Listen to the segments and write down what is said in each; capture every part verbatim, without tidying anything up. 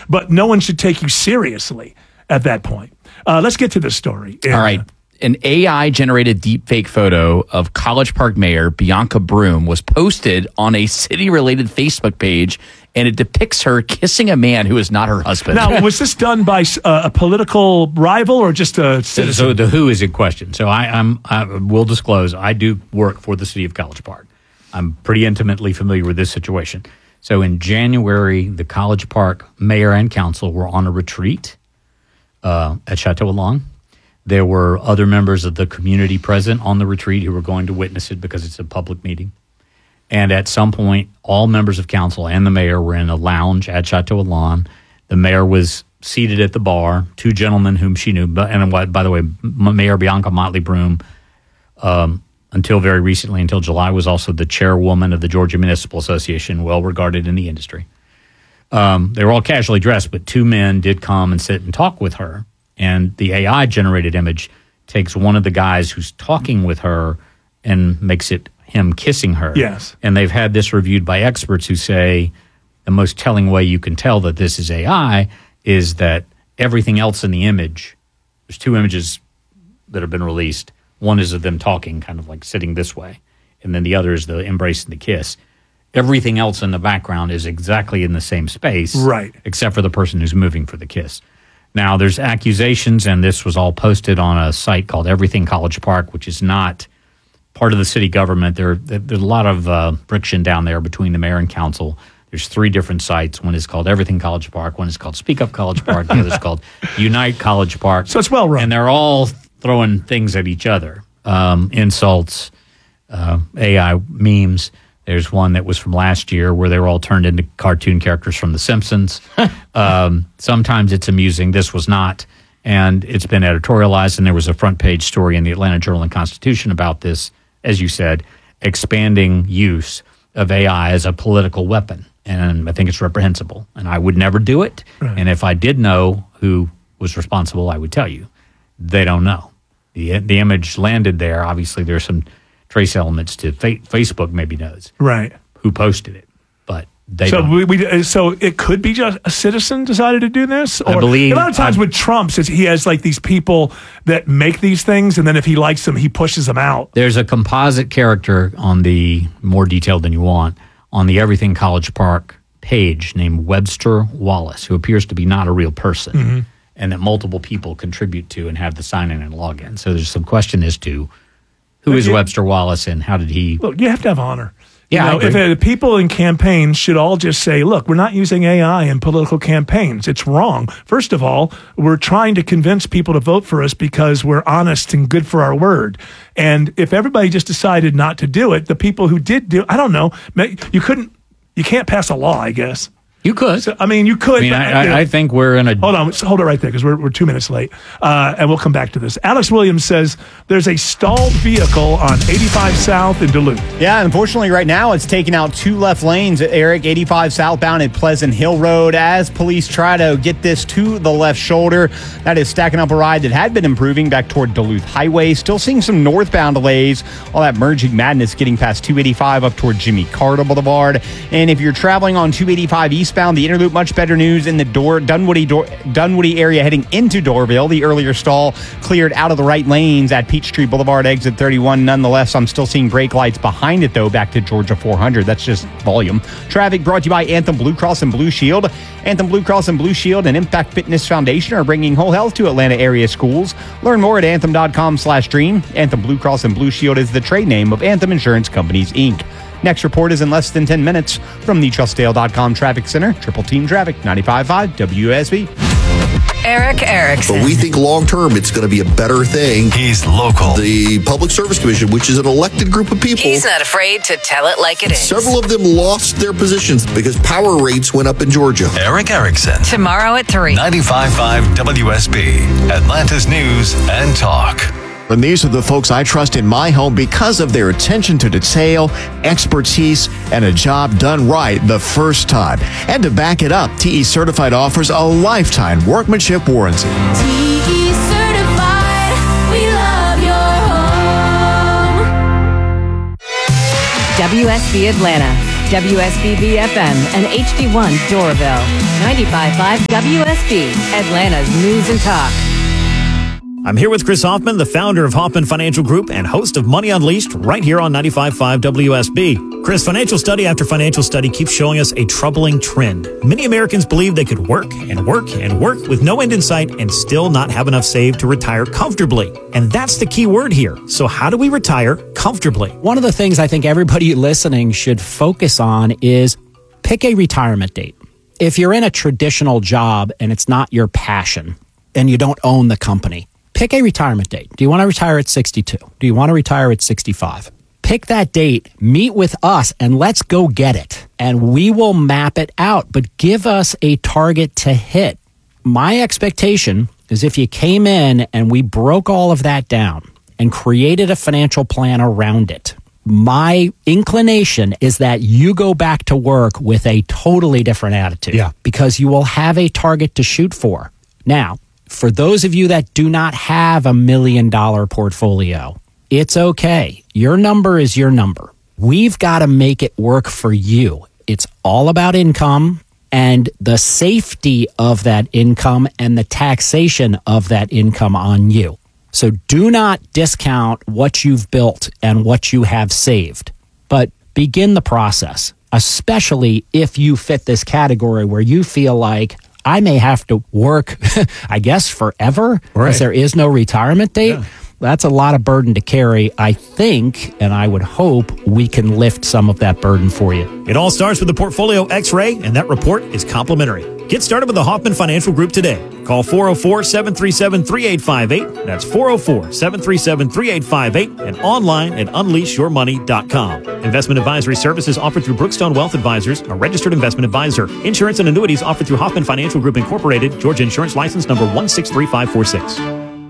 but no one should take you seriously at that point. Uh, let's get to the story. All right. An A I-generated deepfake photo of College Park Mayor Bianca Broome was posted on a city-related Facebook page, and it depicts her kissing a man who is not her husband. Now, was this done by uh, a political rival or just a citizen? So the who is in question. So I, I'm, I will disclose, I do work for the city of College Park. I'm pretty intimately familiar with this situation. So in January, the College Park mayor and council were on a retreat uh, at Chateau Alon. There were other members of the community present on the retreat who were going to witness it because it's a public meeting. And at some point, all members of council and the mayor were in a lounge at Chateau Alon. The mayor was seated at the bar, two gentlemen whom she knew. And by the way, Mayor Bianca Motley Broome, um, until very recently, until July, was also the chairwoman of the Georgia Municipal Association, well regarded in the industry. Um, they were all casually dressed, but two men did come and sit and talk with her. And the A I-generated image takes one of the guys who's talking with her and makes it him kissing her. Yes. And they've had this reviewed by experts who say the most telling way you can tell that this is A I is that everything else in the image, there's two images that have been released. One is of them talking, kind of like sitting this way, and then the other is the embrace and the kiss. Everything else in the background is exactly in the same space, right? Except for the person who's moving for the kiss. Now, there's accusations, and this was all posted on a site called Everything College Park, which is not part of the city government. There, there's a lot of uh, friction down there between the mayor and council. There's three different sites. One is called Everything College Park. One is called Speak Up College Park. The other is called Unite College Park. So it's well run. And they're all throwing things at each other, um, insults, uh, A I memes. There's one that was from last year where they were all turned into cartoon characters from The Simpsons. um, sometimes it's amusing. This was not. And it's been editorialized, and there was a front page story in the Atlanta Journal and Constitution about this, as you said, expanding use of A I as a political weapon. And I think it's reprehensible. And I would never do it. Right. And if I did know who was responsible, I would tell you. They don't know. The, the image landed there. Obviously, there's some trace elements to fa- Facebook maybe knows right who posted it, but they so don't. we, we so it could be just a citizen decided to do this. Or I believe a lot of times I, with Trump, since he has like these people that make these things, and then if he likes them, he pushes them out. There's a composite character on the more detailed than you want on the Everything College Park page named Webster Wallace, who appears to be not a real person, mm-hmm. and that multiple people contribute to and have the sign in and login. So there's some question as to who is Webster Wallace and how did he... Look, you have to have honor. Yeah, you know, if uh, people in campaigns should all just say, look, we're not using A I in political campaigns. It's wrong. First of all, we're trying to convince people to vote for us because we're honest and good for our word. And if everybody just decided not to do it, the people who did do I don't know, you couldn't, you can't pass a law, I guess. You could. So, I mean, you could. I mean, but, I, you know, I think we're in a... Hold on. Hold it right there because we're, we're two minutes late. Uh, and we'll come back to this. Alex Williams says there's a stalled vehicle on eighty-five South in Duluth. Yeah, unfortunately, right now it's taking out two left lanes at Eric, eighty-five southbound at Pleasant Hill Road as police try to get this to the left shoulder. That is stacking up a ride that had been improving back toward Duluth Highway. Still seeing some northbound delays. All that merging madness getting past two eighty-five up toward Jimmy Carter Boulevard. And if you're traveling on two eighty-five eastbound, the Interloop, much better news in the door Dunwoody, door, Dunwoody area heading into Dorville. The earlier stall cleared out of the right lanes at Peachtree Boulevard, exit thirty-one. Nonetheless, I'm still seeing brake lights behind it, though, back to Georgia four hundred. That's just volume. Traffic brought to you by Anthem Blue Cross and Blue Shield. Anthem Blue Cross and Blue Shield and Impact Fitness Foundation are bringing whole health to Atlanta area schools. Learn more at anthem.com slash dream. Anthem Blue Cross and Blue Shield is the trade name of Anthem Insurance Companies, Incorporated. Next report is in less than ten minutes from the trustdale dot com Traffic Center. Triple Team Traffic, ninety-five point five W S B. Eric Erickson. But we think long-term it's going to be a better thing. He's local. The Public Service Commission, which is an elected group of people. He's not afraid to tell it like it is. Several of them lost their positions because power rates went up in Georgia. Eric Erickson. Tomorrow at three. ninety-five point five W S B. Atlanta's News and Talk. And these are the folks I trust in my home because of their attention to detail, expertise, and a job done right the first time. And to back it up, T E Certified offers a lifetime workmanship warranty. T E Certified, we love your home. W S B Atlanta. W S B B F M and H D one Doraville. ninety-five point five W S B, Atlanta's News and Talk. I'm here with Chris Hoffman, the founder of Hoffman Financial Group and host of Money Unleashed, right here on ninety-five point five W S B. Chris, financial study after financial study keeps showing us a troubling trend. Many Americans believe they could work and work and work with no end in sight and still not have enough saved to retire comfortably. And that's the key word here. So how do we retire comfortably? One of the things I think everybody listening should focus on is pick a retirement date. If you're in a traditional job and it's not your passion and you don't own the company, pick a retirement date. Do you want to retire at sixty-two? Do you want to retire at sixty-five? Pick that date, meet with us, and let's go get it. And we will map it out, but give us a target to hit. My expectation is if you came in and we broke all of that down and created a financial plan around it, my inclination is that you go back to work with a totally different attitude. Yeah. Because you will have a target to shoot for. Now, for those of you that do not have a million dollar portfolio, it's okay. Your number is your number. We've got to make it work for you. It's all about income and the safety of that income and the taxation of that income on you. So do not discount what you've built and what you have saved, but begin the process, especially if you fit this category where you feel like I may have to work, I guess, forever because Right. there is no retirement date. Yeah. That's a lot of burden to carry. I think, and I would hope, we can lift some of that burden for you. It all starts with the Portfolio X-Ray, and that report is complimentary. Get started with the Hoffman Financial Group today. Call four oh four, seven three seven, three eight five eight. That's four oh four, seven three seven, three eight five eight and online at unleash your money dot com. Investment advisory services offered through Brookstone Wealth Advisors, a registered investment advisor. Insurance and annuities offered through Hoffman Financial Group Incorporated, Georgia Insurance License number one six three five four six.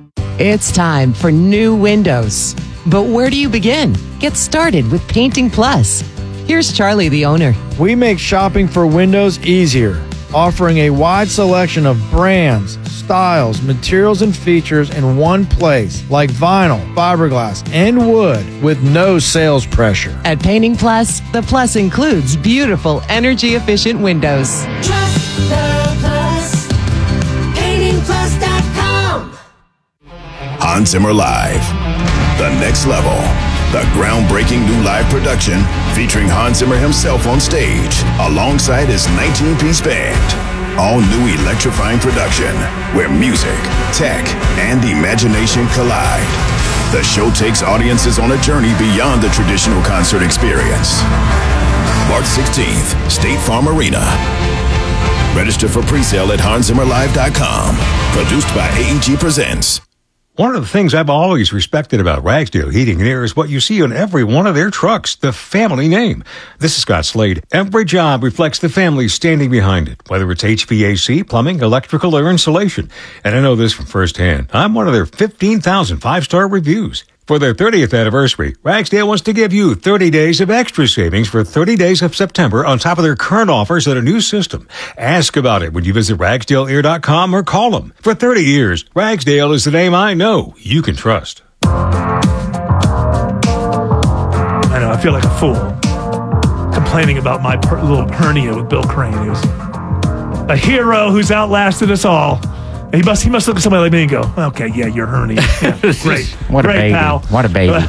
It's time for new windows. But where do you begin? Get started with Painting Plus. Here's Charlie, the owner. We make shopping for windows easier, offering a wide selection of brands, styles, materials, and features in one place, like vinyl, fiberglass, and wood, with no sales pressure. At Painting Plus, the plus includes beautiful, energy-efficient windows. Trust the Plus. painting plus dot com. Hans Zimmer Live, the next level. The groundbreaking new live production featuring Hans Zimmer himself on stage alongside his nineteen-piece band. All new electrifying production where music, tech, and imagination collide. The show takes audiences on a journey beyond the traditional concert experience. March sixteenth, State Farm Arena. Register for pre-sale at hans zimmer live dot com. Produced by A E G Presents. One of the things I've always respected about Ragsdale Heating and Air is what you see on every one of their trucks, the family name. This is Scott Slade. Every job reflects the family standing behind it, whether it's H V A C, plumbing, electrical, or insulation. And I know this from firsthand. I'm one of their fifteen thousand five-star reviews. For their thirtieth anniversary, Ragsdale wants to give you thirty days of extra savings for thirty days of September on top of their current offers on a new system. Ask about it when you visit ragsdale air dot com or call them. For thirty years, Ragsdale is the name I know you can trust. I know, I feel like a fool complaining about my per- little hernia with Bill Crane. He was a hero who's outlasted us all. He must he must look at somebody like me and go, okay, yeah, you're hernia. Yeah, great. What a great, baby. pal. What a baby.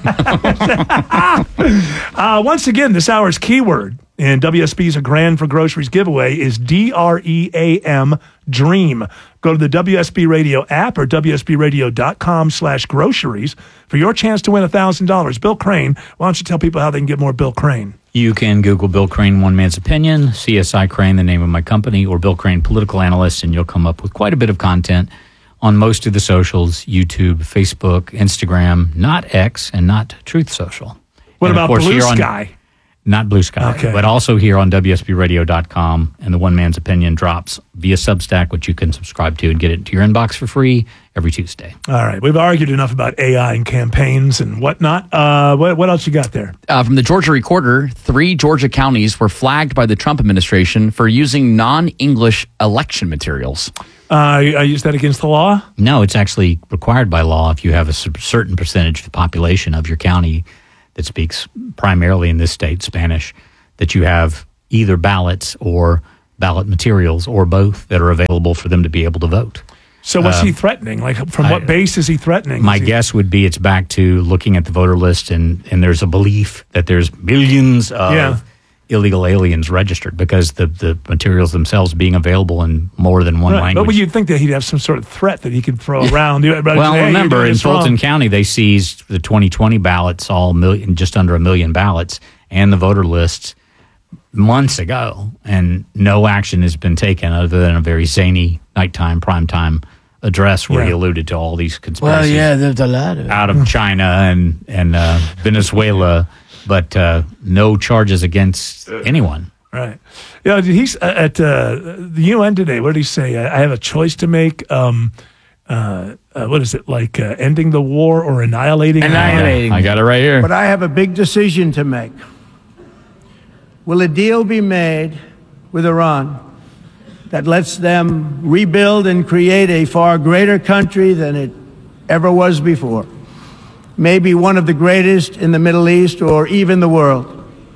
uh, once again, this hour's keyword in W S B's A Grand for Groceries giveaway is D R E A M, DREAM. Go to the W S B Radio app or W S B radio dot com slash groceries for your chance to win one thousand dollars. Bill Crane, why don't you tell people how they can get more Bill Crane? You can Google Bill Crane, One Man's Opinion, C S I Crane, the name of my company, or Bill Crane, Political Analyst, and you'll come up with quite a bit of content on most of the socials, YouTube, Facebook, Instagram, not X, and not Truth Social. What And of about course, Blue here on- Sky? Not Blue Sky, Okay. but also here on W S B radio dot com, and the One Man's Opinion drops via Substack, which you can subscribe to and get it into your inbox for free every Tuesday. All right. We've argued enough about A I and campaigns and whatnot. Uh, what, what else you got there? Uh, from the Georgia Recorder, three Georgia counties were flagged by the Trump administration for using non-English election materials. Uh, I use that against the law? No, it's actually required by law if you have a cer- certain percentage of the population of your county that speaks primarily in this state Spanish, that you have either ballots or ballot materials or both that are available for them to be able to vote. So what's Um, he threatening? Like, from what I- base is he threatening? My Is he- guess would be it's back to looking at the voter list, and, and there's a belief that there's millions of Yeah. illegal aliens registered because the, the materials themselves being available in more than one Right. language. But would you think that he'd have some sort of threat that he could throw around? Well, Well, remember, in Fulton County, they seized the twenty twenty ballots, all million, just under a million ballots, and the voter lists months ago, and no action has been taken other than a very zany nighttime, primetime address where Yeah. he alluded to all these Well, conspiracies yeah, there's a lot of out of China and, and uh, Venezuela, but uh, no charges against anyone. Right. Yeah, he's uh, at uh, the U N today. What did he say? I, I have a choice to make. Um, uh, uh, what is it, like uh, ending the war or annihilating? Annihilating. I got it right here. But I have a big decision to make. Will a deal be made with Iran that lets them rebuild and create a far greater country than it ever was before? Maybe one of the greatest in the Middle East or even the world?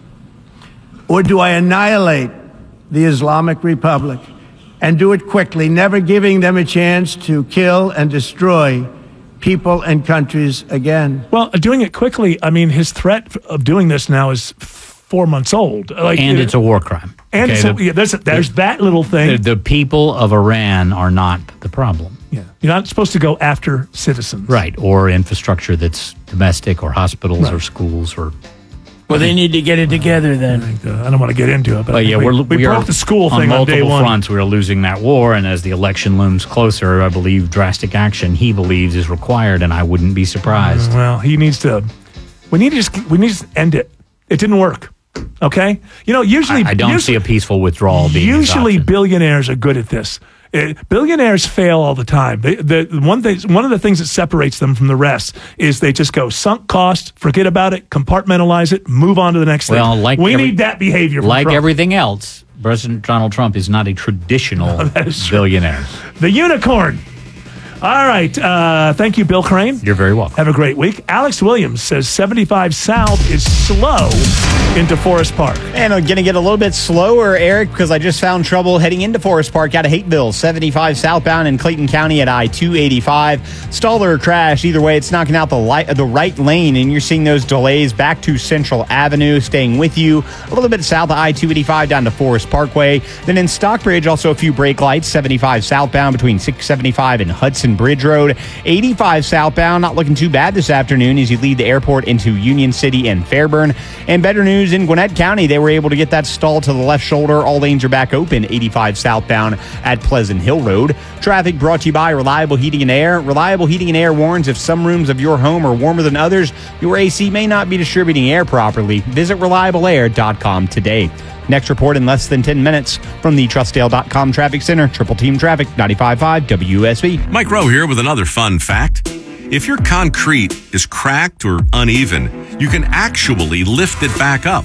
Or do I annihilate the Islamic Republic and do it quickly, never giving them a chance to kill and destroy people and countries again? Well, doing it quickly. I mean, his threat of doing this now is four months old. Like, And it's a war crime. And Okay, so, the- yeah, there's there's that little thing. The, the people of Iran are not the problem. Yeah, you're not supposed to go after citizens, Right, or infrastructure that's domestic or hospitals or Right. schools or... Well, they need to get it together then. I don't want to get into it, but, But yeah, we, we're, we we broke are the school on thing on multiple day one. fronts. We are losing that war, and as the election looms closer, I believe drastic action he believes is required, and I wouldn't be surprised. Well, he needs to. We need to just. We need to just end it. It didn't work. Okay. You know, usually I, I don't usually, see a peaceful withdrawal being his Usually, option. billionaires are good at this. Uh, billionaires fail all the time. They, the the one thing, one of the things that separates them from the rest is they just go sunk cost, forget about it, compartmentalize it, move on to the next Well, thing. like we every- need that behavior. From Like Trump. everything else, President Donald Trump is not a traditional billionaire. The unicorn. All right. Uh, thank you, Bill Crane. You're very welcome. Have a great week. Alex Williams says seventy-five South is slow into Forest Park. And I'm going to get a little bit slower, Eric, because I just found trouble heading into Forest Park out of Hateville. seventy-five southbound in Clayton County at I two eighty-five. Stall or crash. Either way, it's knocking out the, light, the right lane, and you're seeing those delays back to Central Avenue, staying with you. A little bit south of I two eighty-five down to Forest Parkway. Then in Stockbridge, also a few brake lights. seventy-five southbound between six seventy-five and Hudson Bridge Road. eighty-five southbound, not looking too bad this afternoon as you leave the airport into Union City and Fairburn. And better news in Gwinnett County, they were able to get that stall to the left shoulder. All lanes are back open. eighty-five southbound at Pleasant Hill Road. Traffic brought to you by Reliable Heating and Air. Reliable Heating and Air warns if some rooms of your home are warmer than others, your A C may not be distributing air properly. Visit reliable air dot com today. Next report in less than ten minutes from the Trustdale dot com Traffic Center. Triple Team Traffic, ninety-five point five W S B. Mike Rowe here with another fun fact. If your concrete is cracked or uneven, you can actually lift it back up.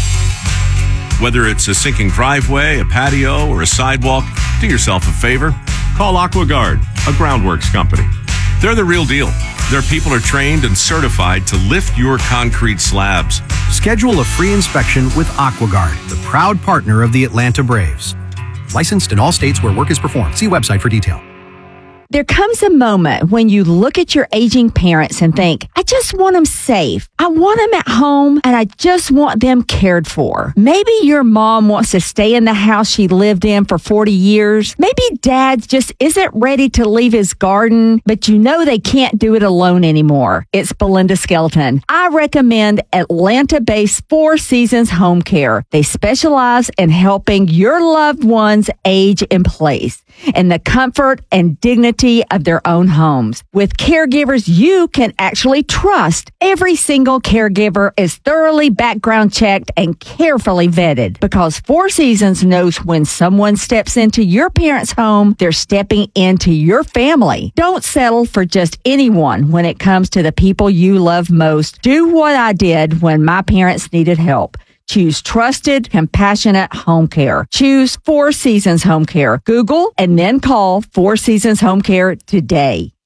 Whether it's a sinking driveway, a patio, or a sidewalk, do yourself a favor. Call AquaGuard, a groundworks company. They're the real deal. Their people are trained and certified to lift your concrete slabs. Schedule a free inspection with AquaGuard, the proud partner of the Atlanta Braves. Licensed in all states where work is performed. See website for detail. There comes a moment when you look at your aging parents and think, I just want them safe. I want them at home and I just want them cared for. Maybe your mom wants to stay in the house she lived in for forty years. Maybe dad just isn't ready to leave his garden, but you know they can't do it alone anymore. It's Belinda Skelton. I recommend Atlanta-based Four Seasons Home Care. They specialize in helping your loved ones age in place in the comfort and dignity of their own homes. With caregivers you can actually trust, every single caregiver is thoroughly background checked and carefully vetted because Four Seasons knows when someone steps into your parents' home, they're stepping into your family. Don't settle for just anyone when it comes to the people you love most. Do what I did when my parents needed help. Choose trusted, compassionate home care. Choose Four Seasons Home Care. Google and then call Four Seasons Home Care today.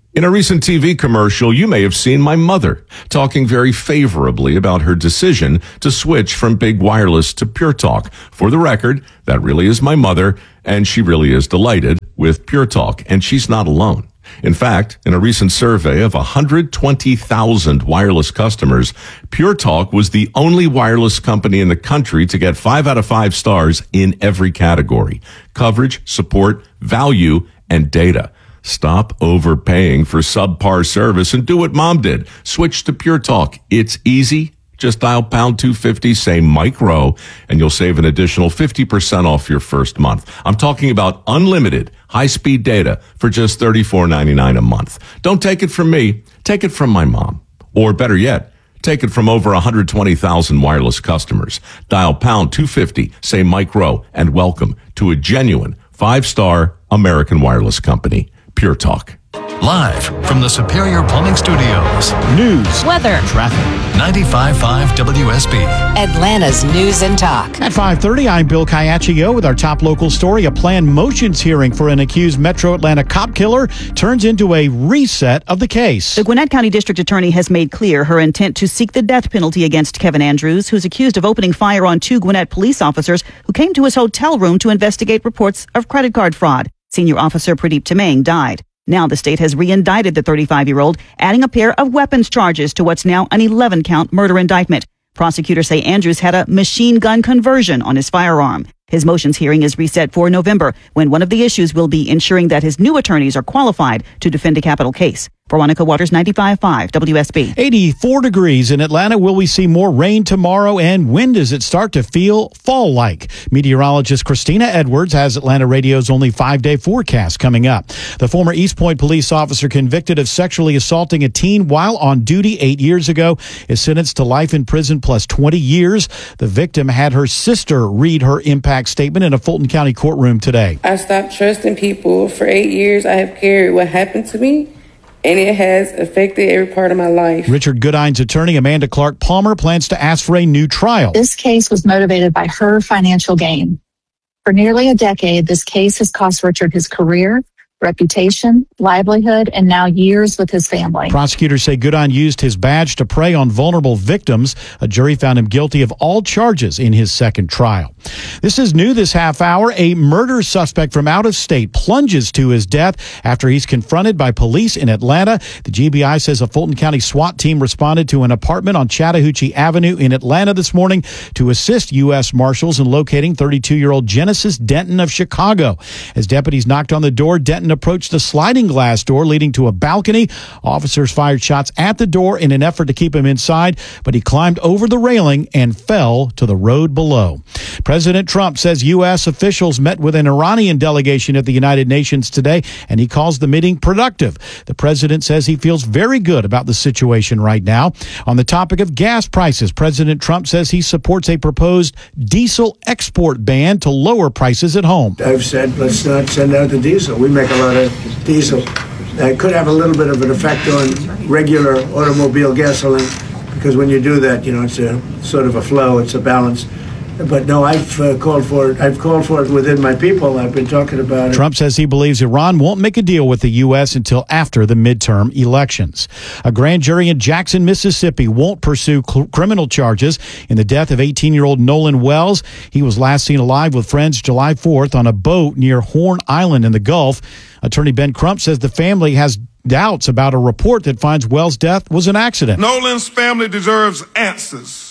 In a recent T V commercial, you may have seen my mother talking very favorably about her decision to switch from big wireless to Pure Talk. For the record, that really is my mother, and she really is delighted with Pure Talk, and she's not alone. In fact, in a recent survey of one hundred twenty thousand wireless customers, Pure Talk was the only wireless company in the country to get five out of five stars in every category: coverage, support, value, and data. Stop overpaying for subpar service and do what Mom did. Switch to Pure Talk. It's easy. Just dial pound two fifty, say Mike Rowe, and you'll save an additional fifty percent off your first month. I'm talking about unlimited high-speed data for just thirty-four ninety-nine a month. Don't take it from me. Take it from my mom. Or better yet, take it from over one hundred twenty thousand wireless customers. Dial pound two fifty, say Mike Rowe, and welcome to a genuine five-star American wireless company. Pure Talk. Live from the Superior Plumbing Studios. News, weather, Traffic. ninety-five point five W S B. Atlanta's News and Talk. At five thirty, I'm Bill Kayachio with our top local story. A planned motions hearing for an accused Metro Atlanta cop killer turns into a reset of the case. The Gwinnett County District Attorney has made clear her intent to seek the death penalty against Kevin Andrews, who's accused of opening fire on two Gwinnett police officers who came to his hotel room to investigate reports of credit card fraud. Senior Officer Pradeep Tamang died. Now the state has re-indicted the thirty-five-year-old, adding a pair of weapons charges to what's now an eleven-count murder indictment. Prosecutors say Andrews had a machine gun conversion on his firearm. His motions hearing is reset for November, when one of the issues will be ensuring that his new attorneys are qualified to defend a capital case. Veronica Waters, ninety-five point five W S B. eighty-four degrees in Atlanta. Will we see more rain tomorrow? And when does it start to feel fall-like? Meteorologist Christina Edwards has Atlanta Radio's only five-day forecast coming up. The former East Point police officer convicted of sexually assaulting a teen while on duty eight years ago is sentenced to life in prison plus twenty years. The victim had her sister read her impact statement in a Fulton County courtroom today. I stopped trusting people. For eight years, I have carried what happened to me, and it has affected every part of my life. Richard Goodine's attorney, Amanda Clark Palmer, plans to ask for a new trial. This case was motivated by her financial gain. For nearly a decade, this case has cost Richard his career, reputation, livelihood, and now years with his family. Prosecutors say Goodine used his badge to prey on vulnerable victims. A jury found him guilty of all charges in his second trial. This is new this half hour. A murder suspect from out of state plunges to his death after he's confronted by police in Atlanta. The G B I says a Fulton County SWAT team responded to an apartment on Chattahoochee Avenue in Atlanta this morning to assist U S Marshals in locating thirty-two-year-old Genesis Denton of Chicago. As deputies knocked on the door, Denton approached the sliding glass door leading to a balcony. Officers fired shots at the door in an effort to keep him inside, but he climbed over the railing and fell to the road below. President Trump says U S officials met with an Iranian delegation at the United Nations today, and he calls the meeting productive. The president says he feels very good about the situation right now. On the topic of gas prices, President Trump says he supports a proposed diesel export ban to lower prices at home. I've said, let's not send out the diesel. We make a lot of diesel. That could have a little bit of an effect on regular automobile gasoline, because when you do that, you know, it's a sort of a flow, it's a balance. But no, I've uh, called for it. I've called for it within my people. I've been talking about it. Trump says he believes Iran won't make a deal with the U S until after the midterm elections. A grand jury in Jackson, Mississippi won't pursue cl- criminal charges in the death of eighteen-year-old Nolan Wells. He was last seen alive with friends July fourth on a boat near Horn Island in the Gulf. Attorney Ben Crump says the family has doubts about a report that finds Wells' death was an accident. Nolan's family deserves answers.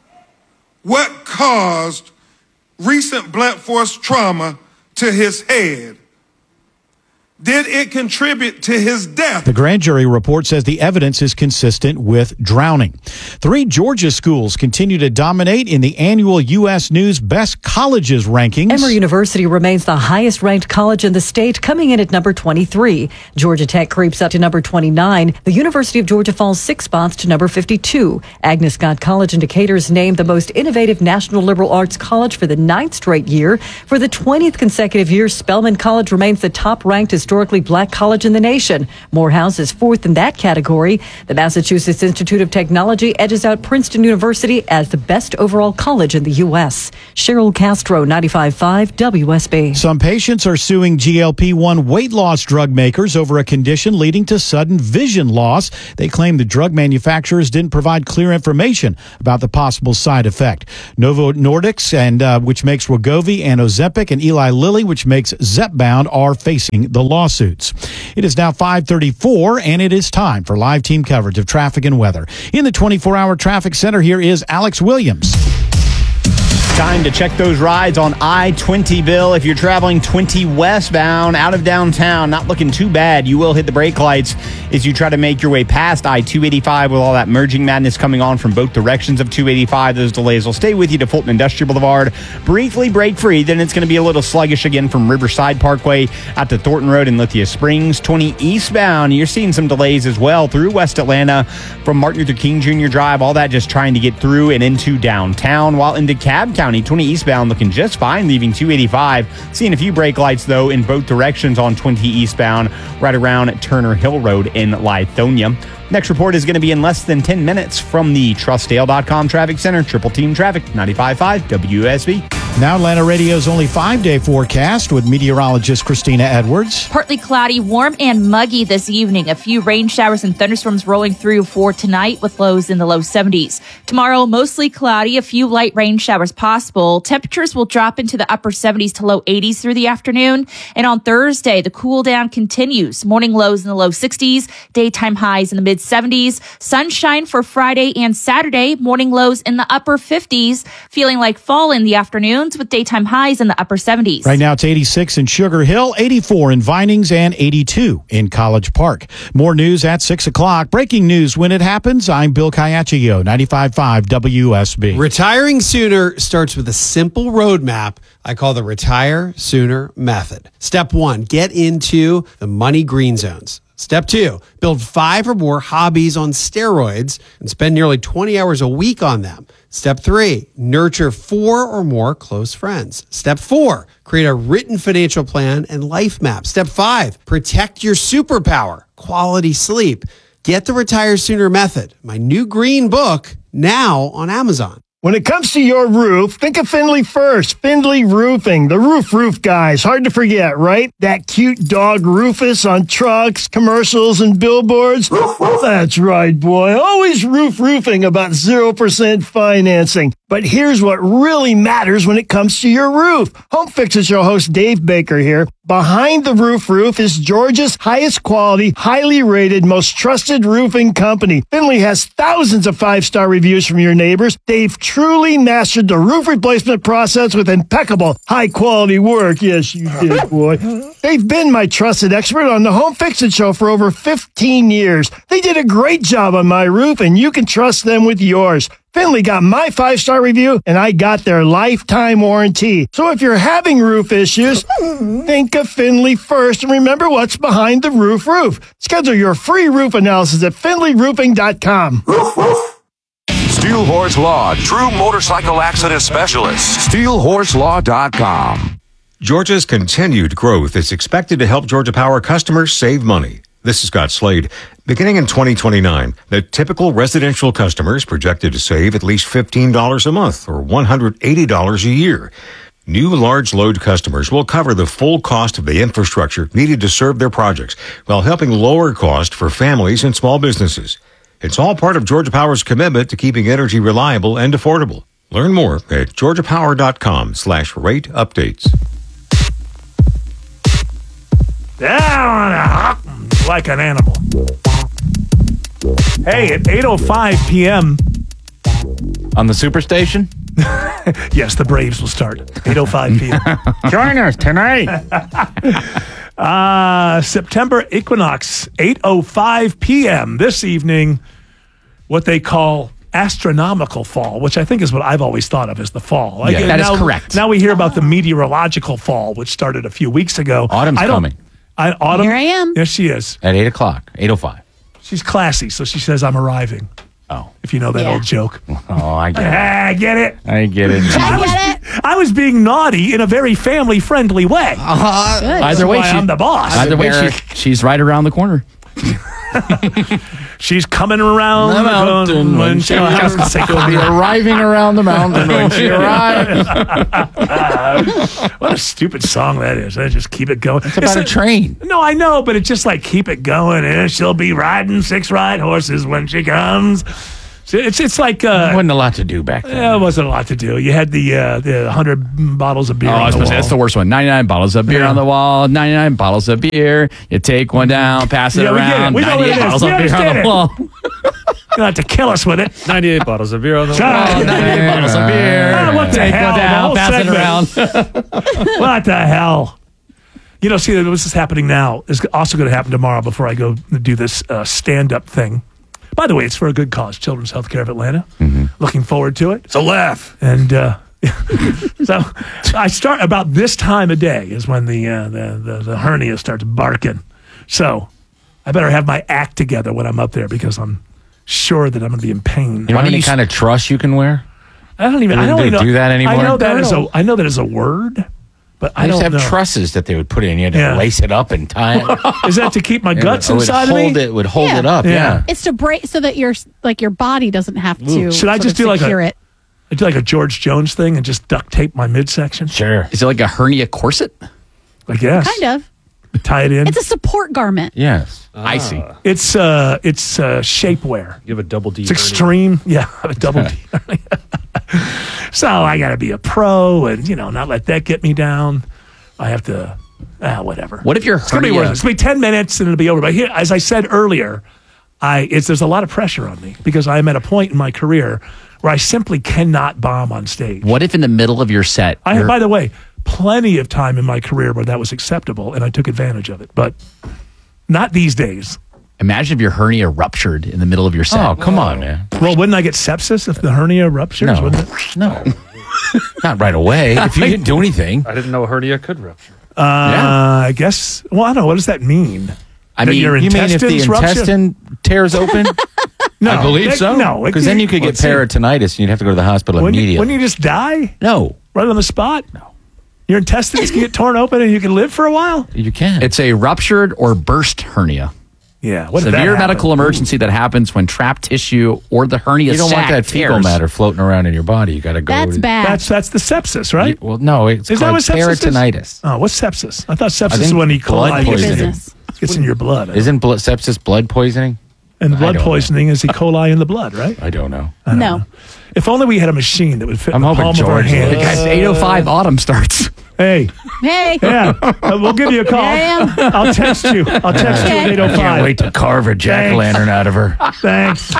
What caused recent blunt force trauma to his head? Did it contribute to his death? The grand jury report says the evidence is consistent with drowning. Three Georgia schools continue to dominate in the annual U S News Best Colleges rankings. Emory University remains the highest-ranked college in the state, coming in at number twenty-three. Georgia Tech creeps up to number twenty-nine. The University of Georgia falls six spots to number fifty-two. Agnes Scott College in Decatur is named the most innovative national liberal arts college for the ninth straight year. For the twentieth consecutive year, Spelman College remains the top-ranked as historically black college in the nation. Morehouse is fourth in that category. The Massachusetts Institute of Technology edges out Princeton University as the best overall college in the U S. Cheryl Castro, ninety-five point five W S B. Some patients are suing G L P one weight loss drug makers over a condition leading to sudden vision loss. They claim the drug manufacturers didn't provide clear information about the possible side effect. Novo Nordisk, and uh, which makes Wegovy and Ozempic, and Eli Lilly, which makes Zepbound, are facing the lawsuits. It is now five thirty-four, and it is time for live team coverage of traffic and weather. In the twenty-four hour traffic center, here is Alex Williams. Time to check those rides on I twenty, Bill. If you're traveling twenty westbound out of downtown, not looking too bad. You will hit the brake lights as you try to make your way past I two eighty-five with all that merging madness coming on from both directions of two eighty-five. Those delays will stay with you to Fulton Industrial Boulevard. Briefly break free, then it's going to be a little sluggish again from Riverside Parkway out to Thornton Road in Lithia Springs. twenty eastbound, you're seeing some delays as well through West Atlanta from Martin Luther King Junior Drive. All that just trying to get through and into downtown, while in DeKalb County, twenty eastbound looking just fine, leaving two eighty-five. Seeing a few brake lights, though, in both directions on twenty eastbound, right around Turner Hill Road in Lithonia. Next report is going to be in less than ten minutes from the Trustdale dot com Traffic Center. Triple Team Traffic, ninety-five point five W S B. Now Atlanta Radio's only five-day forecast with meteorologist Christina Edwards. Partly cloudy, warm and muggy this evening. A few rain showers and thunderstorms rolling through for tonight with lows in the low seventies. Tomorrow, mostly cloudy, a few light rain showers possible. Temperatures will drop into the upper seventies to low eighties through the afternoon. And on Thursday, the cool down continues. Morning lows in the low sixties, daytime highs in the mid seventies. Sunshine for Friday and Saturday, morning lows in the upper fifties. Feeling like fall in the afternoon with daytime highs in the upper seventies. Right now it's eighty-six in Sugar Hill, eighty-four in Vinings, and eighty-two in College Park. More news at six o'clock. Breaking news when it happens. I'm Bill Caiaccio, ninety-five point five W S B. Retiring sooner starts with a simple roadmap I call the Retire Sooner Method. Step one, get into the money green zones. Step two, build five or more hobbies on steroids and spend nearly twenty hours a week on them. Step three, nurture four or more close friends. Step four, create a written financial plan and life map. Step five, protect your superpower, quality sleep. Get the Retire Sooner Method, my new green book, now on Amazon. When it comes to your roof, think of Findlay first. Findlay Roofing, the roof roof guys. Hard to forget, right? That cute dog Rufus on trucks, commercials, and billboards. That's right, boy. Always roof roofing about zero percent financing. But here's what really matters when it comes to your roof. Home Fix Show host Dave Baker here. Behind the Roof Roof is Georgia's highest quality, highly rated, most trusted roofing company. Findlay has thousands of five-star reviews from your neighbors. They've truly mastered the roof replacement process with impeccable, high-quality work. Yes, you did, boy. They've been my trusted expert on the Home Fix-It Show for over fifteen years. They did a great job on my roof, and you can trust them with yours. Findlay got my five-star review, and I got their lifetime warranty. So if you're having roof issues, think of Findlay first, and remember what's behind the roof roof. Schedule your free roof analysis at Findlay Roofing dot com. Steel Horse Law, true motorcycle accident specialist. Steel Horse Law dot com. Georgia's continued growth is expected to help Georgia Power customers save money. This is Scott Slade. Beginning in twenty twenty-nine, the typical residential customer is projected to save at least fifteen dollars a month or one hundred eighty dollars a year. New large load customers will cover the full cost of the infrastructure needed to serve their projects while helping lower cost for families and small businesses. It's all part of Georgia Power's commitment to keeping energy reliable and affordable. Learn more at georgia power dot com slash rate updates. Down like an animal. Hey, at eight oh five p.m. on the Superstation? Yes, the Braves will start. eight oh five p.m. Join us tonight. uh, September equinox, eight oh five p.m. this evening, what they call astronomical fall, which I think is what I've always thought of as the fall. Like, yeah, that now, is correct. Now we hear about the meteorological fall, which started a few weeks ago. Autumn's I don't, coming. I, autumn, Here I am. Yes, she is. At eight o'clock, eight oh five. She's classy, so she says I'm arriving. Oh. If you know that Yeah. old joke. Oh, I get it. Ah, get it? I get it. I was, I was being naughty in a very family-friendly way. Uh-huh. Good. Either way, That's why she, I'm the boss. Either way, she, she's right around the corner. She's coming around the mountain when she I was gonna say, She'll be arriving around the mountain when she arrives. What a stupid song that is. I just keep it going. It's about a train. No, I know, but it's just like keep it going, and she'll be riding six ride horses when she comes. So It's it's like uh, wasn't a lot to do back then. yeah, it wasn't a lot to do. You had the uh, the hundred bottles of beer. Oh, on I was the supposed to say, wall. that's the worst one. ninety-nine bottles of beer Yeah. on the wall. ninety-nine bottles of beer. You take one down, pass it Yeah, we get it. around. We know what it ninety-eight is. bottles We of beer on understand the it. wall. You don't have to kill us with it. ninety-eight bottles of beer on the wall. Ah, ninety-eight bottles of beer. Ah, what the Take hell? one The down, whole pass segment. it around. What the hell? You know, see, this is happening now. It's also going to happen tomorrow before I go do this uh, stand-up thing. By the way, it's for a good cause, Children's Healthcare of Atlanta. Mm-hmm. Looking forward to it. It's a laugh. And uh, so I start about this time of day is when the, uh, the, the, the hernia starts barking. So I better have my act together when I'm up there because I'm sure that I'm going to be in pain. You know any kind of truss you can wear? I don't even. You I don't do- even know, do that anymore? I know that is a. I know that is a word, but I I used don't to have know. trusses that they would put in. You had to Yeah. lace it up and tie it. Is that to keep my It guts would- it would inside of me? hold it- would hold Yeah. it up. Yeah. Yeah. It's to break so that your like your body doesn't have to. Should I sort just of do like a? secure it? I do like a George Jones thing and just duct tape my midsection. Sure. Is it like a hernia corset? I guess. Kind of. Tie it in. It's a support garment. Yes. I see. It's uh, it's uh, shapewear. You have a double D. It's extreme. Yeah, I have a double D. So I got to be a pro and you know not let that get me down. I have to. Ah, whatever. What if your It's gonna be hernia- worth it. It's gonna be ten minutes and it'll be over. But here, as I said earlier, I it's there's a lot of pressure on me because I'm at a point in my career where I simply cannot bomb on stage. What if in the middle of your set? I have, you're- by the way, plenty of time in my career where that was acceptable, and I took advantage of it. But not these days. Imagine if your hernia ruptured in the middle of your set. Oh, come on, man. Well, wouldn't I get sepsis if the hernia ruptures? No. Wouldn't it? No. Not right away. If you didn't do anything. I didn't know a hernia could rupture. Uh, I guess. Well, I don't know. What does that mean? I That mean, your you mean if the intestines rupture? intestine tears open? No, I believe that- so. no, it- Because then you could get let's see. peritonitis and you'd have to go to the hospital Wouldn't you, immediately. wouldn't you just die no. right on the spot? No. Your intestines can get torn open and you can live for a while? You can. It's a ruptured or burst hernia. Yeah. What if that Severe happened? medical emergency that happens when trapped tissue or the hernia You don't want sac that fecal tears. matter floating around in your body. You got to go. That's to, bad. That's that's the sepsis, right? Well, no, it's Is that called what sepsis is? peritonitis. Oh, what's sepsis? I thought sepsis I think is when E. blood coli gets in, poisoning. gets in your blood. Isn't blood, sepsis blood poisoning? And I blood don't poisoning is E. coli in the blood, right? I don't know. I don't No. know. If only we had a machine that would fit I'm in the hoping palm of our George hand. will. Guys, eight oh five autumn starts. Hey, Hey. yeah, uh, we'll give you a call. Yeah. I'll text you. I'll text you at Okay. eight oh five. Can't wait to carve a jack o' lantern out of her. Thanks.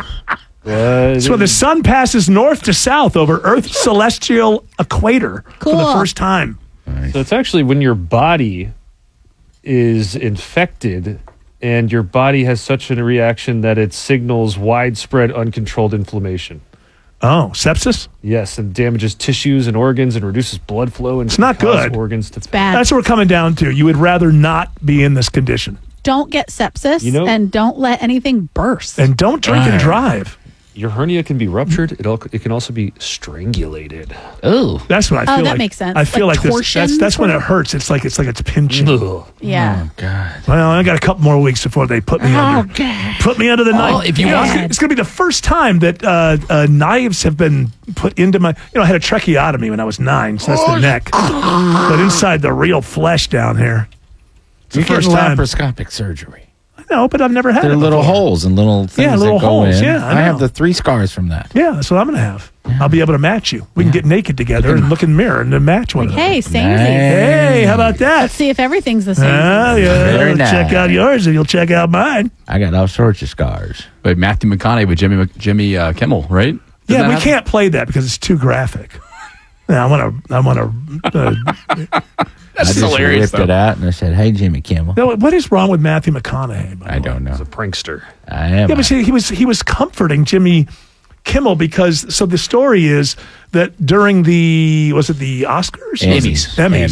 So the sun passes north to south over Earth's celestial equator for the Cool. first time. So it's actually when your body is infected and your body has such a reaction that it signals widespread uncontrolled inflammation. Oh, sepsis? Yes, and damages tissues and organs and reduces blood flow and It's not cause good. organs to Bad. That's what we're coming down to. You would rather not be in this condition. Don't get sepsis You know- and don't let anything burst. And don't drink and drive. Your hernia can be ruptured. It all, it can also be strangulated. Oh. That's what I Oh, feel that like. makes sense. I feel Like like, this, torsion that's that's when sort it of? hurts. It's like it's like it's pinching. Ugh. yeah. God. Well, I got a couple more weeks before they put me under. Put me under the knife. if you know, want- it's, it's going to be the first time that uh, uh, knives have been put into my. You know, I had a tracheotomy when I was nine, so that's the neck. But inside the real flesh down here. It's You're the first getting time. laparoscopic surgery. No, but I've never had There are it little before. holes and little things Yeah, little that go holes, in. yeah, I I, know. have the three scars from that. Yeah, that's what I'm going to have. I'll be able to match you. We can get naked together and look in the mirror and then match one Hey, another. samesies. Hey, how about that? Let's see if everything's the same. Oh, yeah. Very Check nice. out yours and you'll check out mine. I got all sorts of scars. But Matthew McConaughey with Jimmy Mc- Jimmy uh, Kimmel, right? Didn't Yeah, that we happen? can't play that because it's too graphic. Yeah, I want to. I want to. Uh, I just hilarious, ripped it though. out and I said, "Hey, Jimmy Kimmel." no, what is wrong with Matthew McConaughey? by I the way? don't know. He's a prankster. I am. Yeah, but see, he was he was comforting Jimmy Kimmel because so the story is that during the was it the Oscars Emmys. Emmys, Emmys.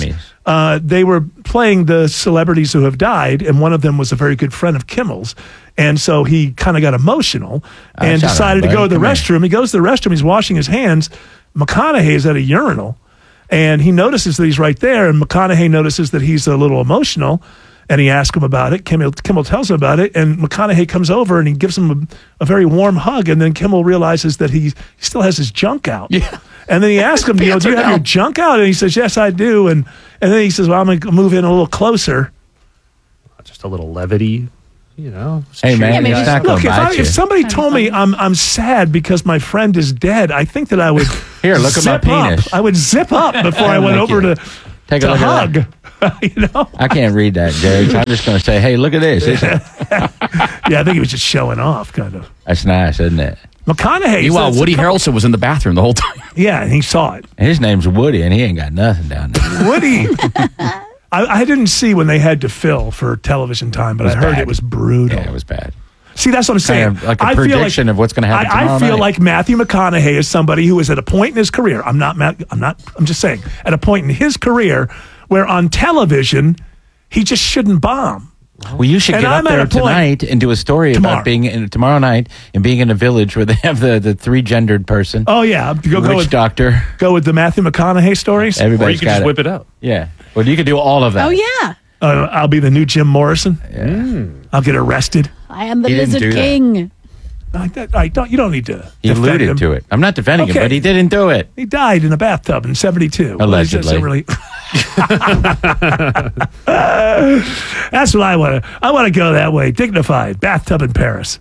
uh, they were playing the celebrities who have died, and one of them was a very good friend of Kimmel's. And so he kind of got emotional and shout out, decided to buddy. go to the Come here. restroom. He goes to the restroom. He's washing his hands. McConaughey's at a urinal, and he notices that he's right there. And McConaughey notices that he's a little emotional, and he asks him about it. Kimmel, Kimmel tells him about it, and McConaughey comes over and he gives him a, a very warm hug. And then Kimmel realizes that he, he still has his junk out. Yeah. And then he asks him, you know, do you have your junk out? And he says, yes, I do. And and then he says, well, I'm going to move in a little closer. Just a little levity, you know. Hey, man, cheering it's guy. not Look, gonna if, I, bite you. if somebody told me I'm I'm sad because my friend is dead, I think that I would Here, look at my zip up. penis. I would zip up before I went Thank over you. to, Take a to look hug. at you know? I can't read that, Jerry. I'm just going to say, hey, look at this. Isn't it? Yeah, I think he was just showing off, kind of. That's nice, isn't it? McConaughey. Meanwhile, says a Woody couple- Harrelson was in the bathroom the whole time. Yeah, and he saw it. His name's Woody, and he ain't got nothing down there. Woody. I, I didn't see when they had to fill for television time, but It was I heard bad. it was brutal. Yeah, it was bad. See, that's what I'm saying. Kind of like a I feel prediction of what's going to happen I, I tomorrow feel night. like Matthew McConaughey is somebody who is at a point in his career. I'm not. Matt, I'm not. I'm just saying, at a point in his career where on television he just shouldn't bomb. Well, you should And get I'm up at there a point- tonight and do a story Tomorrow. about being in, tomorrow night and being in a village where they have the, the three gendered person. Oh yeah, go, witch go with doctor. Go with the Matthew McConaughey stories. Everybody's got it. it out. Yeah. Well, you could do all of that. Oh, yeah. Uh, I'll be the new Jim Morrison. Yeah. I'll get arrested. I am the He didn't Lizard do that. King. I, that, I don't. You don't need to. He defend alluded him. to it. I'm not defending Okay. him, but he didn't do it. He died in a bathtub in seventy-two. Well, it doesn't Allegedly. really- That's what I want to. I want to go that way. Dignified bathtub in Paris.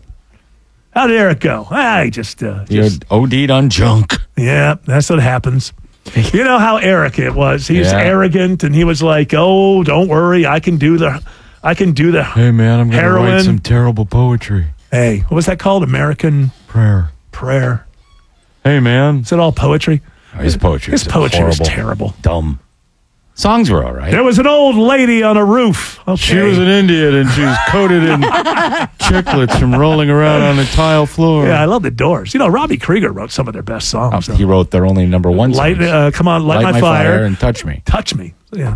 How did Eric go? I just, uh, You're just OD'd on junk. yeah. That's what happens. You know how Eric it was. He was Yeah. arrogant, and he was like, "Oh, don't worry, I can do the, I can do the Hey, man, I'm going to heroin." write some terrible poetry. Hey, what was that called? American Prayer. Prayer. Hey, man. Is it all poetry? His poetry His was poetry was horrible. terrible. Dumb. Songs were all right. There was an old lady on a roof. Okay. She was an Indian, and she was coated in chiclets from rolling around on a tile floor. Yeah, I love the Doors. You know, Robbie Krieger wrote some of their best songs. Oh, he wrote their only number one Light, songs. uh, come on, light, Light my, fire. and Touch Me. Touch me. Yeah.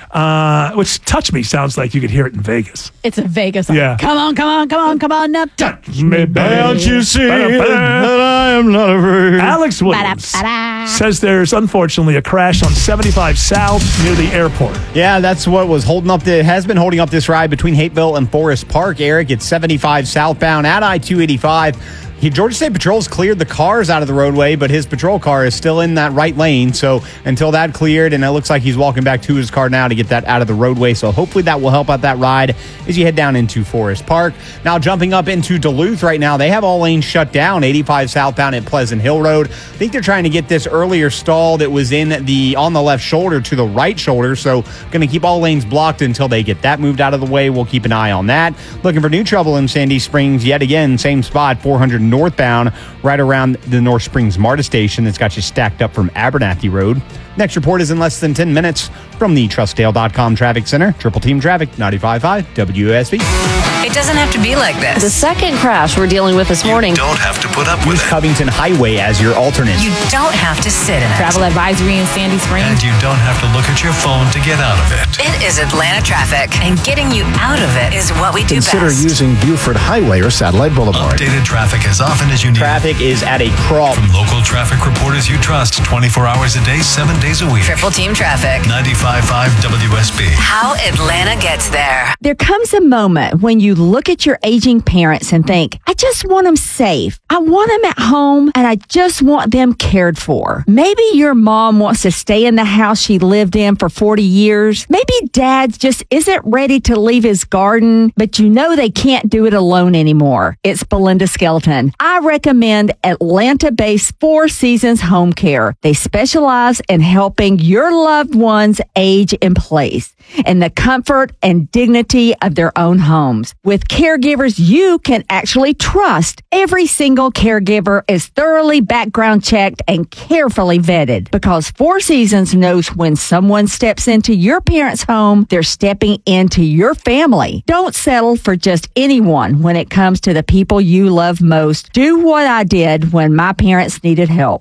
Uh, which Touch Me sounds like you could hear it in Vegas. It's a Vegas song. Yeah. Come on, come on, come on, come on now. Touch me, Don't you see that I am not afraid? Alex Williams Ba-da-ba-da. says there's unfortunately a crash on seventy-five South near the airport. Yeah, that's what was holding up the has been holding up this ride between Hateville and Forest Park. Eric, it's seventy-five southbound at I two eighty-five. He, Georgia State Patrol's cleared the cars out of the roadway, but his patrol car is still in that right lane. So until that cleared, and it looks like he's walking back to his car now to get that out of the roadway. So hopefully that will help out that ride as you head down into Forest Park. Now jumping up into Duluth right now, they have all lanes shut down. eighty-five southbound at Pleasant Hill Road. I think they're trying to get this earlier stall that was in the on the left shoulder to the right shoulder. So going to keep all lanes blocked until they get that moved out of the way. We'll keep an eye on that. Looking for new trouble in Sandy Springs yet again. Same spot, four hundred northbound, right around the North Springs MARTA station that's got you stacked up from Abernathy Road. Next report is in less than ten minutes from the Trustdale dot com Traffic Center. Triple Team Traffic, ninety-five point five W S B. It doesn't have to be like this. The second crash we're dealing with this morning. Don't have to put up with Use it. Covington Highway as your alternate. You don't have to sit in it. Travel advisory in Sandy Springs. And you don't have to look at your phone to get out of it. It is Atlanta traffic, and getting you out of it is what we do Consider best. using Buford Highway or Satellite Boulevard. Updated traffic as often as you need. Traffic is at a crawl. From local traffic reporters you trust twenty-four hours a day, seven days a week. Triple Team Traffic. ninety-five point five W S B. How Atlanta gets there. There comes a moment when you look at your aging parents and think, I just want them safe. I want them at home and I just want them cared for. Maybe your mom wants to stay in the house she lived in for forty years. Maybe dad just isn't ready to leave his garden, but you know they can't do it alone anymore. It's Belinda Skelton. I recommend Atlanta-based Four Seasons Home Care. They specialize in helping your loved ones age in place in the comfort and dignity of their own homes. With caregivers you can actually trust, every single caregiver is thoroughly background checked and carefully vetted because Four Seasons knows when someone steps into your parents' home, they're stepping into your family. Don't settle for just anyone when it comes to the people you love most. Do what I did when my parents needed help.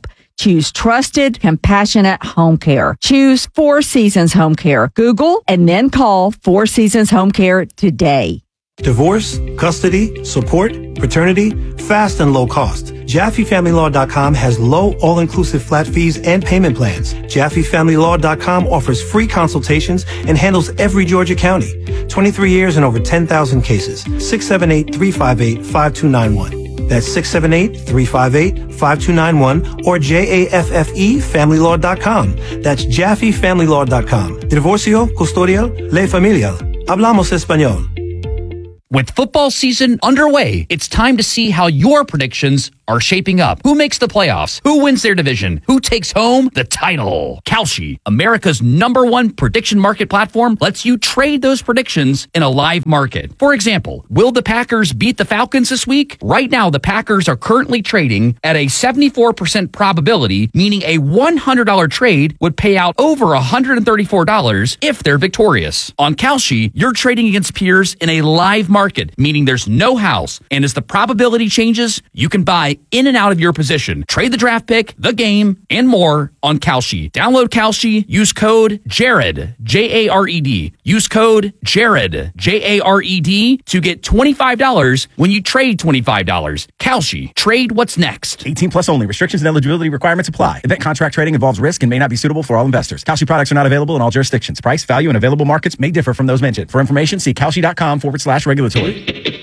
choose trusted, compassionate home care. Choose Four Seasons Home Care. Google and then call Four Seasons Home Care today. Divorce, custody, support, paternity, fast and low cost. Jaffe Family Law dot com has low, all-inclusive flat fees and payment plans. Jaffe Family Law dot com offers free consultations and handles every Georgia county. twenty-three years and over ten thousand cases. six seven eight, three five eight, five two nine one. That's six seven eight, three five eight, five two nine one or J A F F E Family Law dot com. That's Jaffe Family Law dot com. Divorcio, custodia, ley familiar. Hablamos español. With football season underway, it's time to see how your predictions are shaping up. Who makes the playoffs? Who wins their division? Who takes home the title? Kalshi, America's number one prediction market platform, lets you trade those predictions in a live market. For example, will the Packers beat the Falcons this week? Right now, the Packers are currently trading at a seventy-four percent probability, meaning a one hundred dollars trade would pay out over one hundred thirty-four dollars if they're victorious. On Kalshi, you're trading against peers in a live market, meaning there's no house. And as the probability changes, you can buy in and out of your position. Trade the draft pick, the game, and more on Kalshi. Download Kalshi, use code Jared, J A R E D. Use code Jared, J A R E D to get twenty-five dollars when you trade twenty-five dollars. Kalshi, trade what's next. eighteen plus only. Restrictions and eligibility requirements apply. Event contract trading involves risk and may not be suitable for all investors. Kalshi products are not available in all jurisdictions. Price, value, and available markets may differ from those mentioned. For information, see Kalshi.com forward slash regulatory.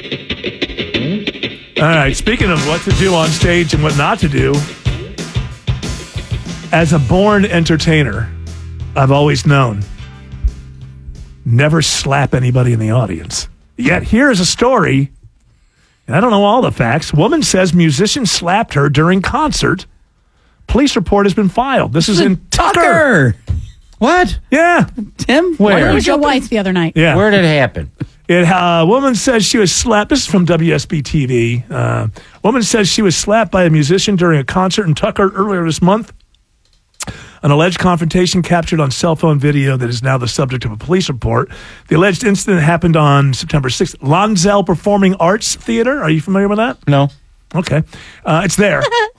All right, speaking of what to do on stage and what not to do, as a born entertainer, I've always known, never slap anybody in the audience. Yet here's a story, and I don't know all the facts. Woman says musician slapped her during concert. Police report has been filed. This is in Tucker. Tucker. What? Yeah. Tim? Where Where? was your wife the other night? Yeah. Where did it happen? It, uh, a woman says she was slapped. This is from W S B T V. Uh, woman says she was slapped by a musician during a concert in Tucker earlier this month. An alleged confrontation captured on cell phone video that is now the subject of a police report. The alleged incident happened on September sixth. Lonzel Performing Arts Theater. Are you familiar with that? No. Okay. Uh, it's there.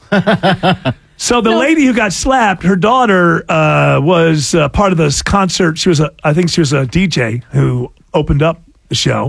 So the no. lady who got slapped, her daughter uh, was uh, part of this concert. She was, a, I think she was a D J who opened up the show.